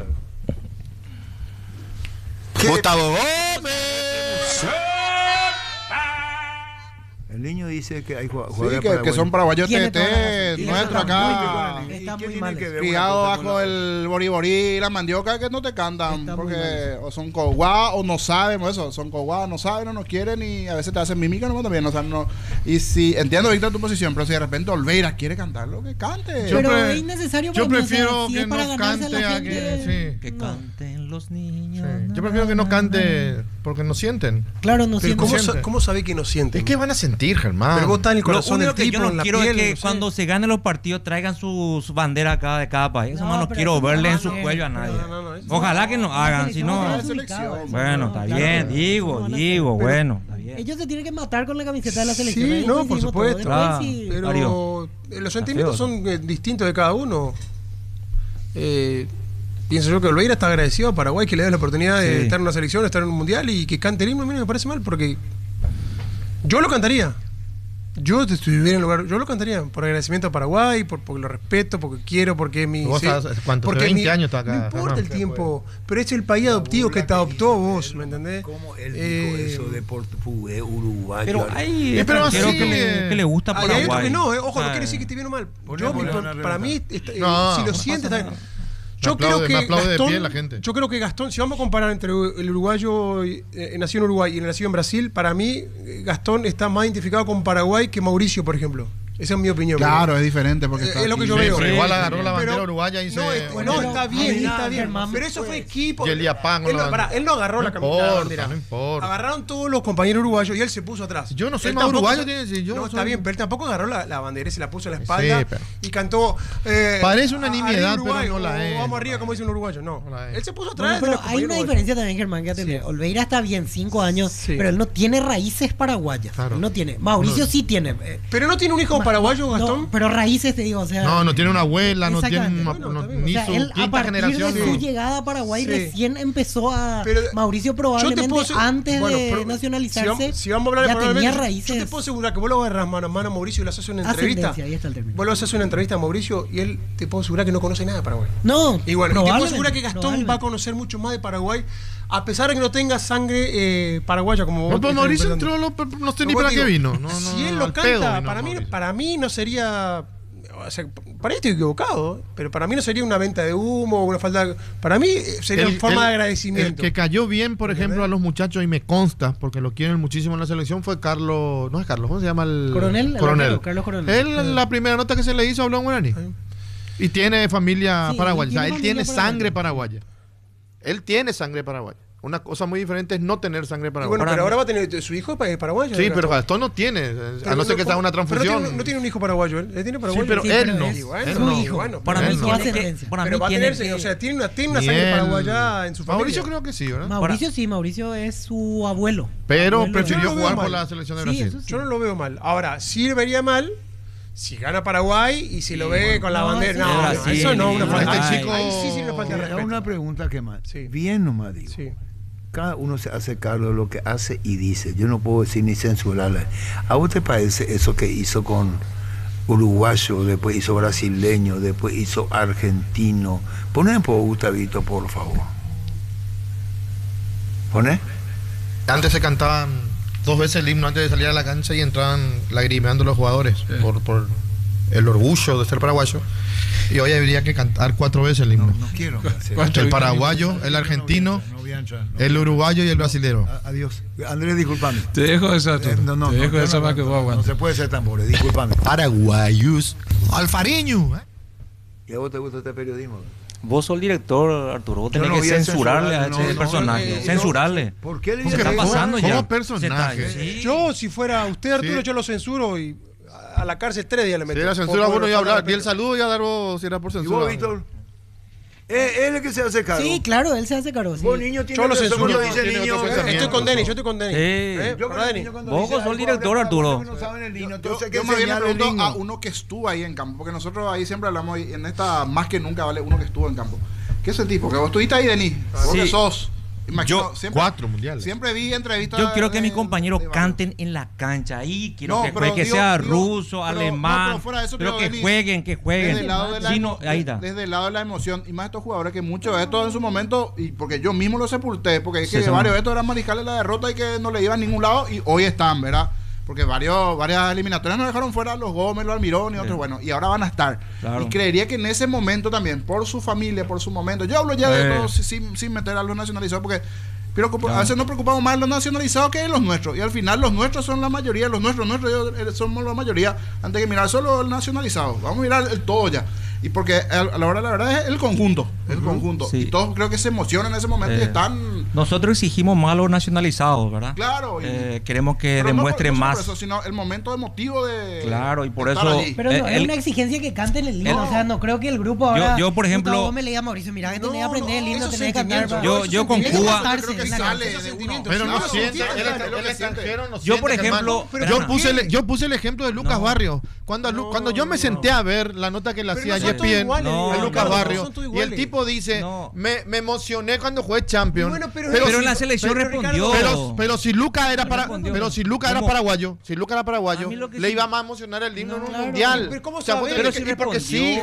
Gustavo Gómez. El niño dice que hay jugadores que son paraguayos nuestros acá, criados bajo el boriborí y la mandioca, que no te cantan porque o son coguá o no saben, o eso, son coguá, no saben, no nos quieren y a veces te hacen mímica, no también, o sea, no. Y si entiendo ahorita tu posición, pero si de repente Olveira quiere cantarlo, que cante. Pero es innecesario. Yo prefiero si que no cante a que canten los niños. Yo prefiero que no cante porque no sienten. Claro, no sienten. ¿Cómo sabés que no sienten? Es que van a sentir, Germán. Pero vos estás en el corazón del tipo, yo no en la quiero piel, es que cuando se ganen los partidos traigan sus banderas de cada país. No quiero verle en su cuello a nadie. Ojalá que lo hagan, si no. Bueno, está bien, digo, bueno, está bien. Ellos se tienen que matar con la camiseta de la selección. Sí, no, por supuesto. Pero los sentimientos son distintos de cada uno. Pienso yo que Olveira está agradecido a Paraguay que le dé la oportunidad de estar en una selección, estar en un mundial y que cante el himno. A mí no me parece mal porque yo lo cantaría. Yo estuviera en el lugar, yo lo cantaría por agradecimiento a Paraguay, porque lo respeto, porque quiero, porque es mi. ¿Vos cuántos? Porque 20 años está acá. No importa el tiempo, pero es el país adoptivo que te adoptó vos, ¿me entendés? ¿Cómo él dijo eso de portugués, uruguayo? Pero hay que le gusta Paraguay. Hay otro que no, ojo, no quiere decir que esté bien o mal. Para mí, si lo sientes, está bien. Yo creo que Gastón, yo creo que Gastón, si vamos a comparar entre el uruguayo nacido en Uruguay y el nacido en Brasil, para mí Gastón está más identificado con Paraguay que Mauricio, por ejemplo. Esa es mi opinión. Claro, es diferente porque es lo que yo veo. Pero igual agarró la bandera uruguaya y no, está bien. Pero eso fue equipo. Él no agarró la bandera. No importa. Agarraron todos los compañeros uruguayos y él se puso atrás. Yo no soy más uruguayo, tiene que decir yo. No, está bien, pero él tampoco agarró la bandera y se la puso en la espalda y cantó. Parece una nimiedad, pero no la es. Vamos arriba, como dice un uruguayo. No. Él se puso atrás. Pero hay una diferencia también, Germán, que atender. Olveira está bien, 5 años, pero él no tiene raíces paraguayas. No tiene. Mauricio sí tiene. Pero no tiene un hijo paraguayo, Gastón. No, pero raíces, te digo, o sea. No tiene una abuela, no tiene ni su él, quinta generación. De su llegada a Paraguay recién empezó a. Pero Mauricio probablemente antes de nacionalizarse. Si vamos a hablar ya tenía raíces. Yo te puedo asegurar que vos lo agarras mano a mano a Mauricio y le haces una entrevista. Ahí está el término. Vos le haces una entrevista a Mauricio y él te puedo asegurar que no conoce nada de Paraguay. No. Y bueno, te puedo asegurar que Gastón va a conocer mucho más de Paraguay. A pesar de que no tenga sangre paraguaya como vos. No, pues Mauricio entró, no sé ni para qué vino. Si él lo canta, para mí no sería. O sea, para ahí estoy equivocado, pero para mí no sería una venta de humo o una falta. Para mí sería una forma de agradecimiento. El que cayó bien, por ejemplo, a los muchachos, y me consta, porque lo quieren muchísimo en la selección, fue Carlos. No es Carlos, ¿cómo se llama el Coronel? Carlos Coronel. Él, la primera nota que se le hizo, habló en guaraní. Y tiene familia paraguaya. O sea, él tiene sangre paraguaya. Él tiene sangre paraguaya. Una cosa muy diferente es no tener sangre paraguaya. Bueno, pero ahora va a tener su hijo paraguayo. Sí, pero Gastón no tiene, a no ser que sea una transfusión. No tiene un hijo paraguayo, él tiene paraguayo. Sí, pero él no. Es su hijo. Para mí va a tener, o sea, tiene una sangre paraguaya en su familia. Mauricio creo que sí, ¿verdad? Mauricio es su abuelo. Pero prefirió jugar por la selección de Brasil. Yo no lo veo mal. Ahora, sí vería mal si gana Paraguay y si lo ve con la bandera. No, eso no, una falta de chico. Ahí sí una falta de respeto. Una pregunta que más. Bien nomás digo. Cada uno se hace cargo de lo que hace y dice. Yo no puedo decir ni censurarla. ¿A vos te parece eso que hizo con uruguayo, después hizo brasileño, después hizo argentino? Poné un poco, Gustavito, por favor. ¿Poné? Antes se cantaban 2 veces el himno antes de salir a la cancha y entraban lagrimeando los jugadores por el orgullo de ser paraguayo. Y hoy habría que cantar 4 veces el himno. No quiero. El paraguayo, el argentino, el uruguayo y el brasilero. Adiós. Andrés, discúlpame. Te dejo esa, te dejo esa para que vos aguantes. No se puede ser tambores, discúlpame. Paraguayos. Alfariño. ¿Y a vos te gusta este periodismo? Vos sos el director, Arturo. Vos tenés que censurarle a ese personaje. Censurarle. ¿Por qué le se está pasando ya? Como personaje. Yo, si fuera usted, Arturo, yo lo censuro y a la cárcel 3 días le meto. Si era censura, bueno, ya hablar. Di el saludo y a dar vos si era por censura. ¿Y vos, Víctor? Él es el que se hace cargo. Sí, claro, él se hace cargo. Sí. Vos niño tiene Yo razón cuando dice tiene niño. Estoy con Denis, yo estoy con Denis. Yo con Denis. Vos sos el director, Arturo. Yo más bien le pregunto a uno que estuvo ahí en campo, porque nosotros ahí siempre hablamos, y en esta más que nunca vale uno que estuvo en campo. ¿Qué es el tipo? Que vos estuviste ahí, Denis. Vos que sos. Imagino, yo, siempre, 4 mundiales. Siempre vi entrevistas. Yo quiero que mis compañeros canten en la cancha. Ahí quiero que sea ruso, alemán. Pero que jueguen. Desde el lado de desde el lado de la emoción. Y más estos jugadores que muchos de estos en su momento, y porque yo mismo los sepulté, porque es que varios de estos eran mariscales de la derrota y que no le iban a ningún lado, y hoy están, ¿verdad? Porque varias eliminatorias nos dejaron fuera, los Gómez, los Almirón y otros, bueno, y ahora van a estar. Claro. Y creería que en ese momento también, por su familia, por su momento, yo hablo ya de todo sin meter a los nacionalizados, porque a veces nos preocupamos más de los nacionalizados que de los nuestros, y al final los nuestros son la mayoría, los nuestros somos la mayoría, antes que mirar solo el nacionalizado, vamos a mirar el todo ya. Y porque a la hora de la verdad es el conjunto. Sí. Y todos creo que se emocionan en ese momento y están... Nosotros exigimos más a los nacionalizados, ¿verdad? Claro. Queremos que demuestren más. No por eso, sino el momento emotivo de... Claro, y por eso... Pero no, es una exigencia que canten el himno. O sea, no creo que el grupo ahora... Yo por ejemplo... Vos me leía a Mauricio, mirá que tenés que aprender el himno, tenés que cantar. Yo con Cuba... Pero no siente, el extranjero no siente. Yo por ejemplo... Yo puse el ejemplo de Lucas Barrios. Cuando yo me senté a ver la nota que le hacía ESPN a Lucas Barrios, y el tipo dice, me emocioné cuando jugué Champions. Pero en la selección respondió. Pero si Lucas era paraguayo, le iba más a emocionar el himno en un mundial. Pero ¿cómo sabes? Pero si porque sí,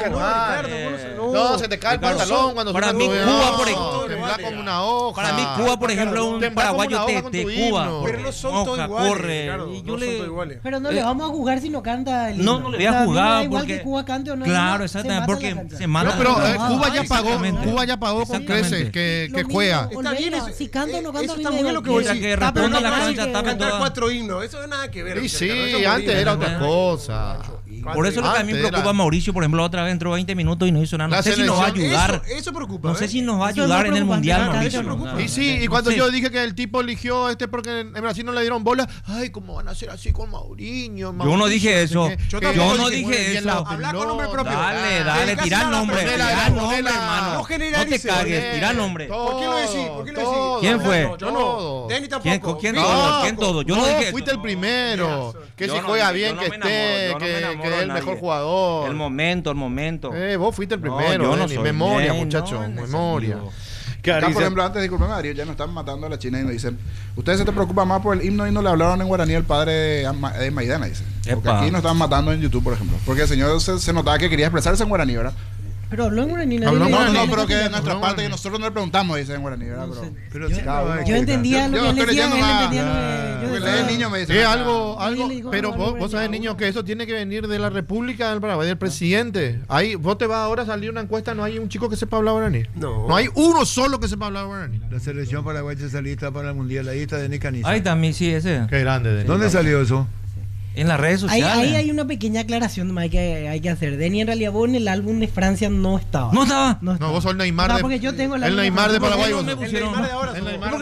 no, se te cae el pantalón cuando para mí Cuba, por ejemplo, como una hoja. Para mí Cuba, por ejemplo, un paraguayo de Cuba. Pero no son todos iguales. Pero no le vamos a jugar si no canta el himno. No le voy a jugar igual porque que Cuba cante o no. Claro, exactamente, porque se mata. Pero Cuba ya pagó con creces que juega. Está bien, si canta o no canta. Eso está muy bien lo que voy a decir. Que responda la cancha, cantar 4 himnos, eso no nada que ver. Sí, antes era otra cosa. Por eso lo que a mí me preocupa a Mauricio, por ejemplo, otra vez entró 20 minutos y no hizo nada. No sé si nos va a ayudar. Eso preocupa. No sé si nos va a ayudar en el Mundial, Mauricio. Y sí, y cuando yo dije que el tipo eligió porque en Brasil no le dieron bola, ay, ¿cómo van a hacer así con Mauriño? Yo no dije eso. Yo no dije eso. Habla con nombre propio. Dale, tira nombre. Tira nombre, hermano. No te cagues, tira nombre. ¿Por qué lo decís? ¿Quién fue? Yo no. Denny tampoco. ¿Quién todo? Yo no dije. Fuiste el primero. Que si juega bien, que esté, que es el mejor jugador. El momento. Vos fuiste el primero. Memoria, muchacho. Memoria. Acá, por ejemplo, antes de disculparme, Darío, ya nos están matando a la China y nos dicen, ustedes se te preocupan más por el himno y no le hablaron en guaraní al padre de Maidana, dice. Porque aquí nos están matando en YouTube, por ejemplo. Porque el señor se notaba que quería expresarse en guaraní, ¿verdad? Pero habló en guaraní. No, pero que de nuestra parte que nosotros no le preguntamos, dice en guaraní, ¿verdad? Pero yo entendía lo que él decía, él entendía lo que el niño me dice. Algo, pero vos sabés, niño, que eso tiene que venir de la República del Paraguay, del presidente. Ahí, vos te vas ahora a salir una encuesta, no hay un chico que sepa hablar guaraní. No hay uno solo que sepa hablar guaraní. La selección paraguaya está lista para el Mundial, ahí está Denis Caniza. Ahí también, sí, ese. Qué grande, Denis. ¿Dónde salió eso? En las redes sociales. Ahí hay una pequeña aclaración que hay que hacer. Denis, en realidad, vos en el álbum de Francia no estaba. ¿No estaba? No, vos sos el Neymar porque yo tengo el Neymar de Paraguay. El Neymar de ahora.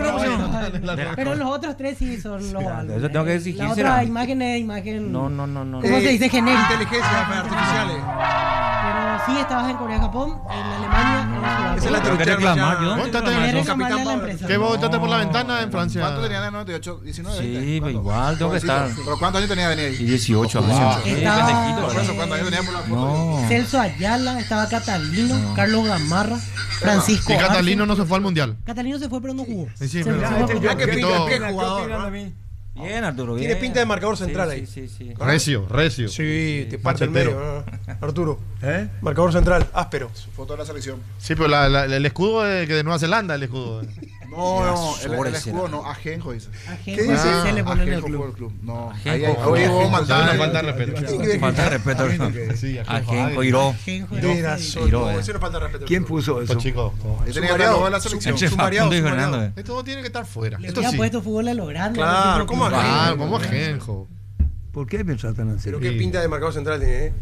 Pero los otros tres sí son los álbumes. Eso tengo que exigir. La otra imagen es imagen... No. ¿Cómo se dice? Genérica. Inteligencia artificiales. Pero sí estabas en Corea, Japón, en Alemania, en Esa es la tengo que reclamar. ¿Qué vos entraste por la ventana en Francia? ¿Cuánto tenía de 98? 19, Sí, pero igual tengo que estar. ¿Pero cuántos años tenía Denis ahí? 18 No. Celso Ayala, estaba Catalino, Carlos Gamarra, Francisco. Y Catalino no se fue al Mundial. Catalino se fue, pero no jugó. Sí, qué jugador. Bien, Arturo, bien. Tiene pinta de marcador central ahí. Sí. Recio. Sí, te parte el medio, Arturo. Marcador central, áspero. Su foto de la selección. Sí, pero el escudo de Nueva Zelanda, el escudo. No, el escudo no, Ajenjo dice. ¿Qué dice? Se le pone en el club. No, ahí falta de respeto. Falta de respeto. Ajenjo, Iró. Eso no falta de respeto. ¿Quién puso eso? Chicos. Ahí tenía la la selección. Esto no tiene que estar fuera. Esto ha puesto fútbol a lo grande. Claro, ¿cómo Ajenjo? ¿Por qué pensás tan así? Pero qué pinta de marcador central tiene,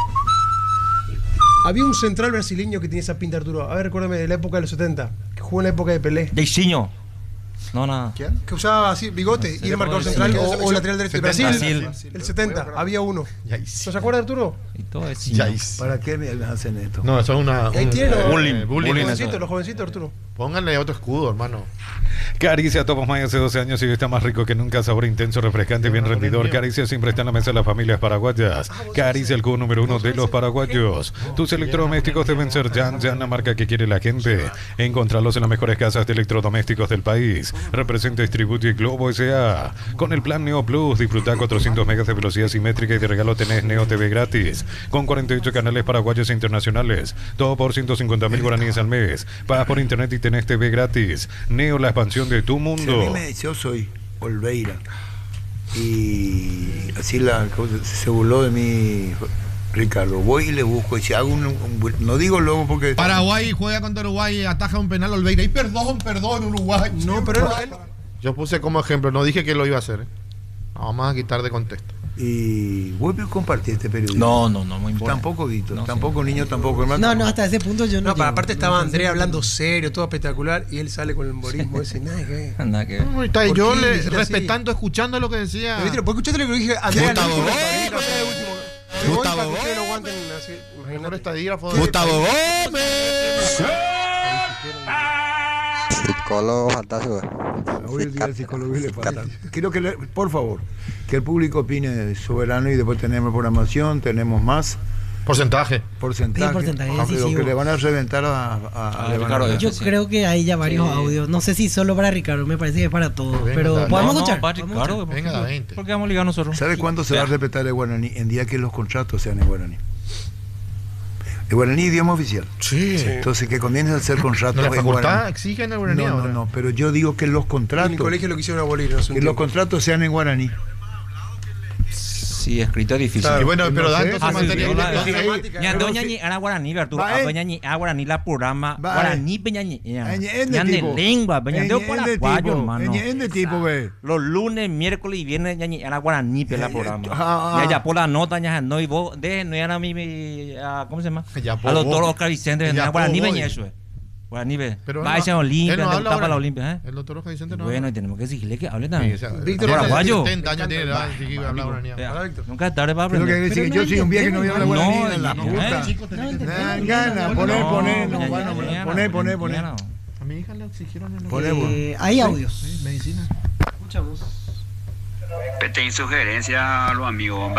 Había un central brasileño que tenía esa pinta, Arturo. A ver, recuérdame, de la época de los 70. Que jugó en la época de Pelé. Deicinho. No, nada. ¿Quién? Que usaba así bigote y era marcador central o lateral derecho. Brasil. El 70. Había uno. ¿No se acuerda, Arturo? Y todo es ¿Para qué me hacen esto? No, eso es una. Ahí tiene bullying. Los jovencitos, Arturo. Pónganle otro escudo, hermano. Caricia Topos May hace 12 años y está más rico que nunca. Sabor intenso, refrescante y bien rendidor. Caricia siempre está en la mesa de las familias paraguayas. Caricia, el cubo número 1 de los paraguayos. Tus electrodomésticos deben ser Yan, la marca que quiere la gente. Encontralos en las mejores casas de electrodomésticos del país. Representa Distribuye Globo S.A. Con el plan Neo Plus, disfruta 400 megas de velocidad simétrica y de regalo tenés Neo TV gratis. Con 48 canales paraguayos e internacionales. Todo por 150.000 guaraníes al mes. Pagas por internet y tenés TV gratis. Neo, la expansión de tu mundo. Yo soy Olveira. Y así se burló de mí Ricardo. Voy y le busco. Y si hago no digo luego porque. Paraguay juega contra Uruguay y ataja un penal Olveira. Y perdón, Uruguay. No, pero yo puse como ejemplo, no dije que lo iba a hacer. Vamos a quitar de contexto. Y voy a compartir este periodismo. No, muy importante. Tampoco Vito, tampoco niño, tampoco hermano. No, hasta ese punto yo no. No, pero aparte estaba Andrea hablando serio, todo espectacular, y él sale con el humorismo ese, nada que ver. Nada que ver. No, está, yo respetando, escuchando lo que decía. ¿Por qué escuchaste lo que dije? Andrea Gustavo Gómez. Psicólogo fantástico. Hoy el día del psicólogo y le falta. Quiero que, por favor, que el público opine soberano y después tenemos programación, tenemos más. Porcentaje. Lo que le van a reventar a Ricardo. Yo creo que hay ya varios audios. No sé si solo para Ricardo, me parece que es para todos. Pero podemos escuchar. Para Ricardo, venga, 20. ¿Por qué vamos a ligar nosotros? ¿Sabe cuándo se va a respetar el guaraní? En día que los contratos sean en guaraní. El guaraní es idioma oficial. Sí. Entonces que comiencen a hacer contratos ¿No la facultad en guaraní? exigen el guaraní? No, pero yo digo que los contratos. En el colegio lo quisieron abolir. Que los contratos sean en guaraní. Sí, escrito es difícil. Y bueno, pero Danto se mantenía. Doña ñi era guaraní, Arturo. Doña ñi era guaraní la programa. Guaraní peña ñi. de lengua, peña de paraguayo, hermano. de tipo, ve. Los lunes, miércoles y viernes ñi era guaraní la programa. Ya por la nota ya no y vos no era mi ¿cómo se llama? Al doctor Oscar Vicente, guaraní peña eso. Guaraní, vaya a Olimpia, tapa la Olimpia, El doctor Oscar Vicente no. Bueno, y tenemos que exigirle que hable también. Víctor paraguayo. 70 años tiene edad, nunca es tarde para aprender. Que yo soy un viejo que no voy a hablar guaraní en la puta. Gana, poner. A mi hija le exigieron hay audios. Medicina. Escuchamos. Petén sugerencia a los amigos.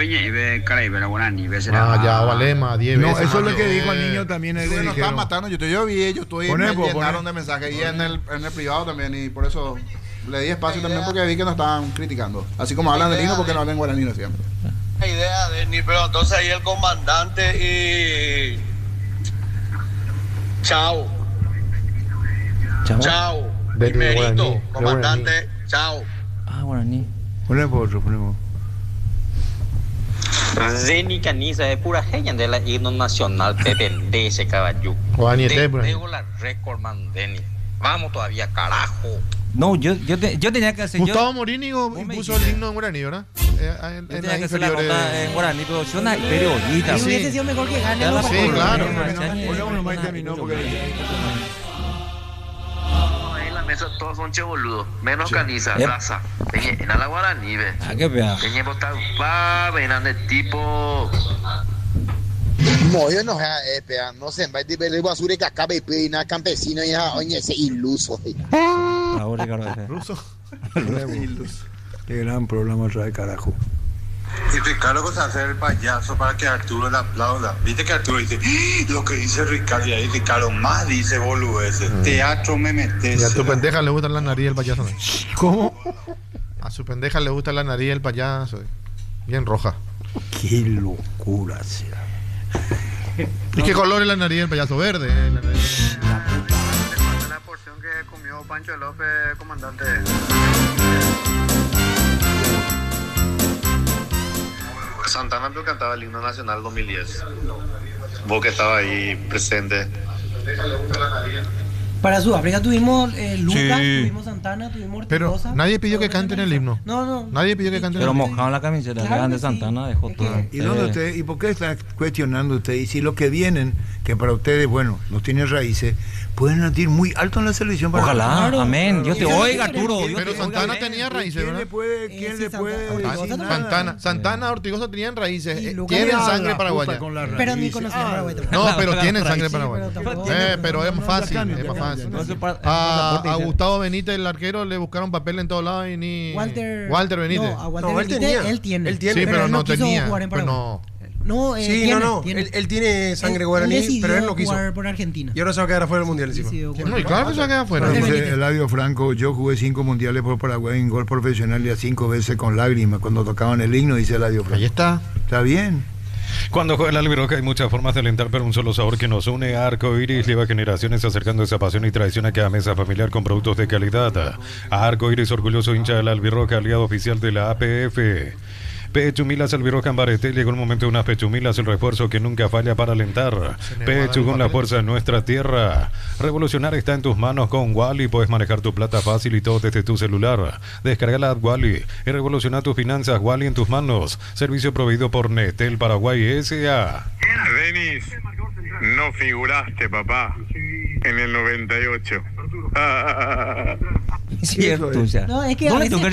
Ya, Valema, 10 veces. No, eso es lo que dijo al niño también. Bueno, están matando. Yo estoy me llenaron de mensajes y en el privado también. Y por eso le di espacio también porque vi que nos estaban criticando. Así como hablan de Lino porque no hablan guaraní siempre. La idea de ni, pero entonces ahí el comandante y. Chao. Primerito, comandante, chao. Guaraní. Ponemos. Zeni Caniza es pura genia de la himno nacional de ese caballo. Tengo la récord, man, Deni. Vamos todavía, carajo. No, yo tenía que hacer. Gustavo Morini puso el himno en guaraní, ¿verdad? En tenía que hacer la nota en guaraní, pero yo una periodista. Sí, hubiese sido mejor que gane. Sí, claro. Todos son che boludo, menos Caniza, raza. En la guaraní, ve. Qué pena. Peña botar venan de tipo. Yo no sé, va a decir basura que acaba de pedir una campesina y ese iluso. Ahora, Ricardo. Ruso. Qué gran programa trae, carajo. Y Ricardo cosa hacer el payaso para que Arturo le aplauda. Viste que Arturo dice lo que dice Ricardo y ahí Ricardo más dice boludeces. Teatro me metes. Y a tu pendeja le gusta la nariz del payaso. ¿Cómo? A su pendeja le gusta la nariz del payaso. Bien roja. Qué locura sea. ¿Y qué color es la nariz del payaso? Verde. La porción que comió Pancho López, comandante. Santana pero cantaba el himno nacional 2010. Vos que estabas ahí presente. Para Sudáfrica tuvimos Lucas, tuvimos Santana, tuvimos Ortigosa. Pero nadie pidió que canten el himno. No. Nadie pidió que canten el himno. Pero mojaron la camiseta, claro de Santana, dejó todo. ¿Y por qué está cuestionando usted? Y si los que vienen, que para ustedes, bueno, no tienen raíces, pueden ir muy alto en la selección. Para ojalá, amén. Dios te oiga, Arturo. Pero Santana tenía raíces, ¿verdad? ¿Quién le puede? Santana, Ortigosa tenían raíces. Tienen sangre paraguaya. Pero ni conocían Paraguay. No, pero tienen sangre paraguaya. Pero es más fácil. A Gustavo Benítez, el arquero, le buscaron papel en todos lados y ni. Walter Benítez. No, a Walter Benítez él tiene. Sí, pero no tenía. No, él tiene sangre guaraní, pero él no quiso jugar por Argentina. Y ahora se va a quedar afuera del mundial encima. No, y claro que se va a quedar afuera. Eladio Franco, yo jugué 5 mundiales por Paraguay en gol profesional y a 5 veces con lágrimas cuando tocaban el himno, dice Eladio Franco. Ahí está. Está bien. Cuando juega el albirroja hay muchas formas de alentar, pero un solo sabor que nos une. Arco Iris lleva generaciones acercando esa pasión y tradición a cada mesa familiar con productos de calidad. Arco Iris, orgulloso hincha del albirroja, aliado oficial de la APF. Pechumilas Albirroja en Bareté, llegó el momento de unas pechumilas, el refuerzo que nunca falla para alentar. Pechu con la fuerza de nuestra tierra. Revolucionar está en tus manos con Wally, puedes manejar tu plata fácil y todo desde tu celular. Descarga la app Wally y revoluciona tus finanzas. Wally en tus manos. Servicio proveído por Netel Paraguay S.A. Denis, no figuraste, papá, en el 98. Cierto, ya. No, es que a veces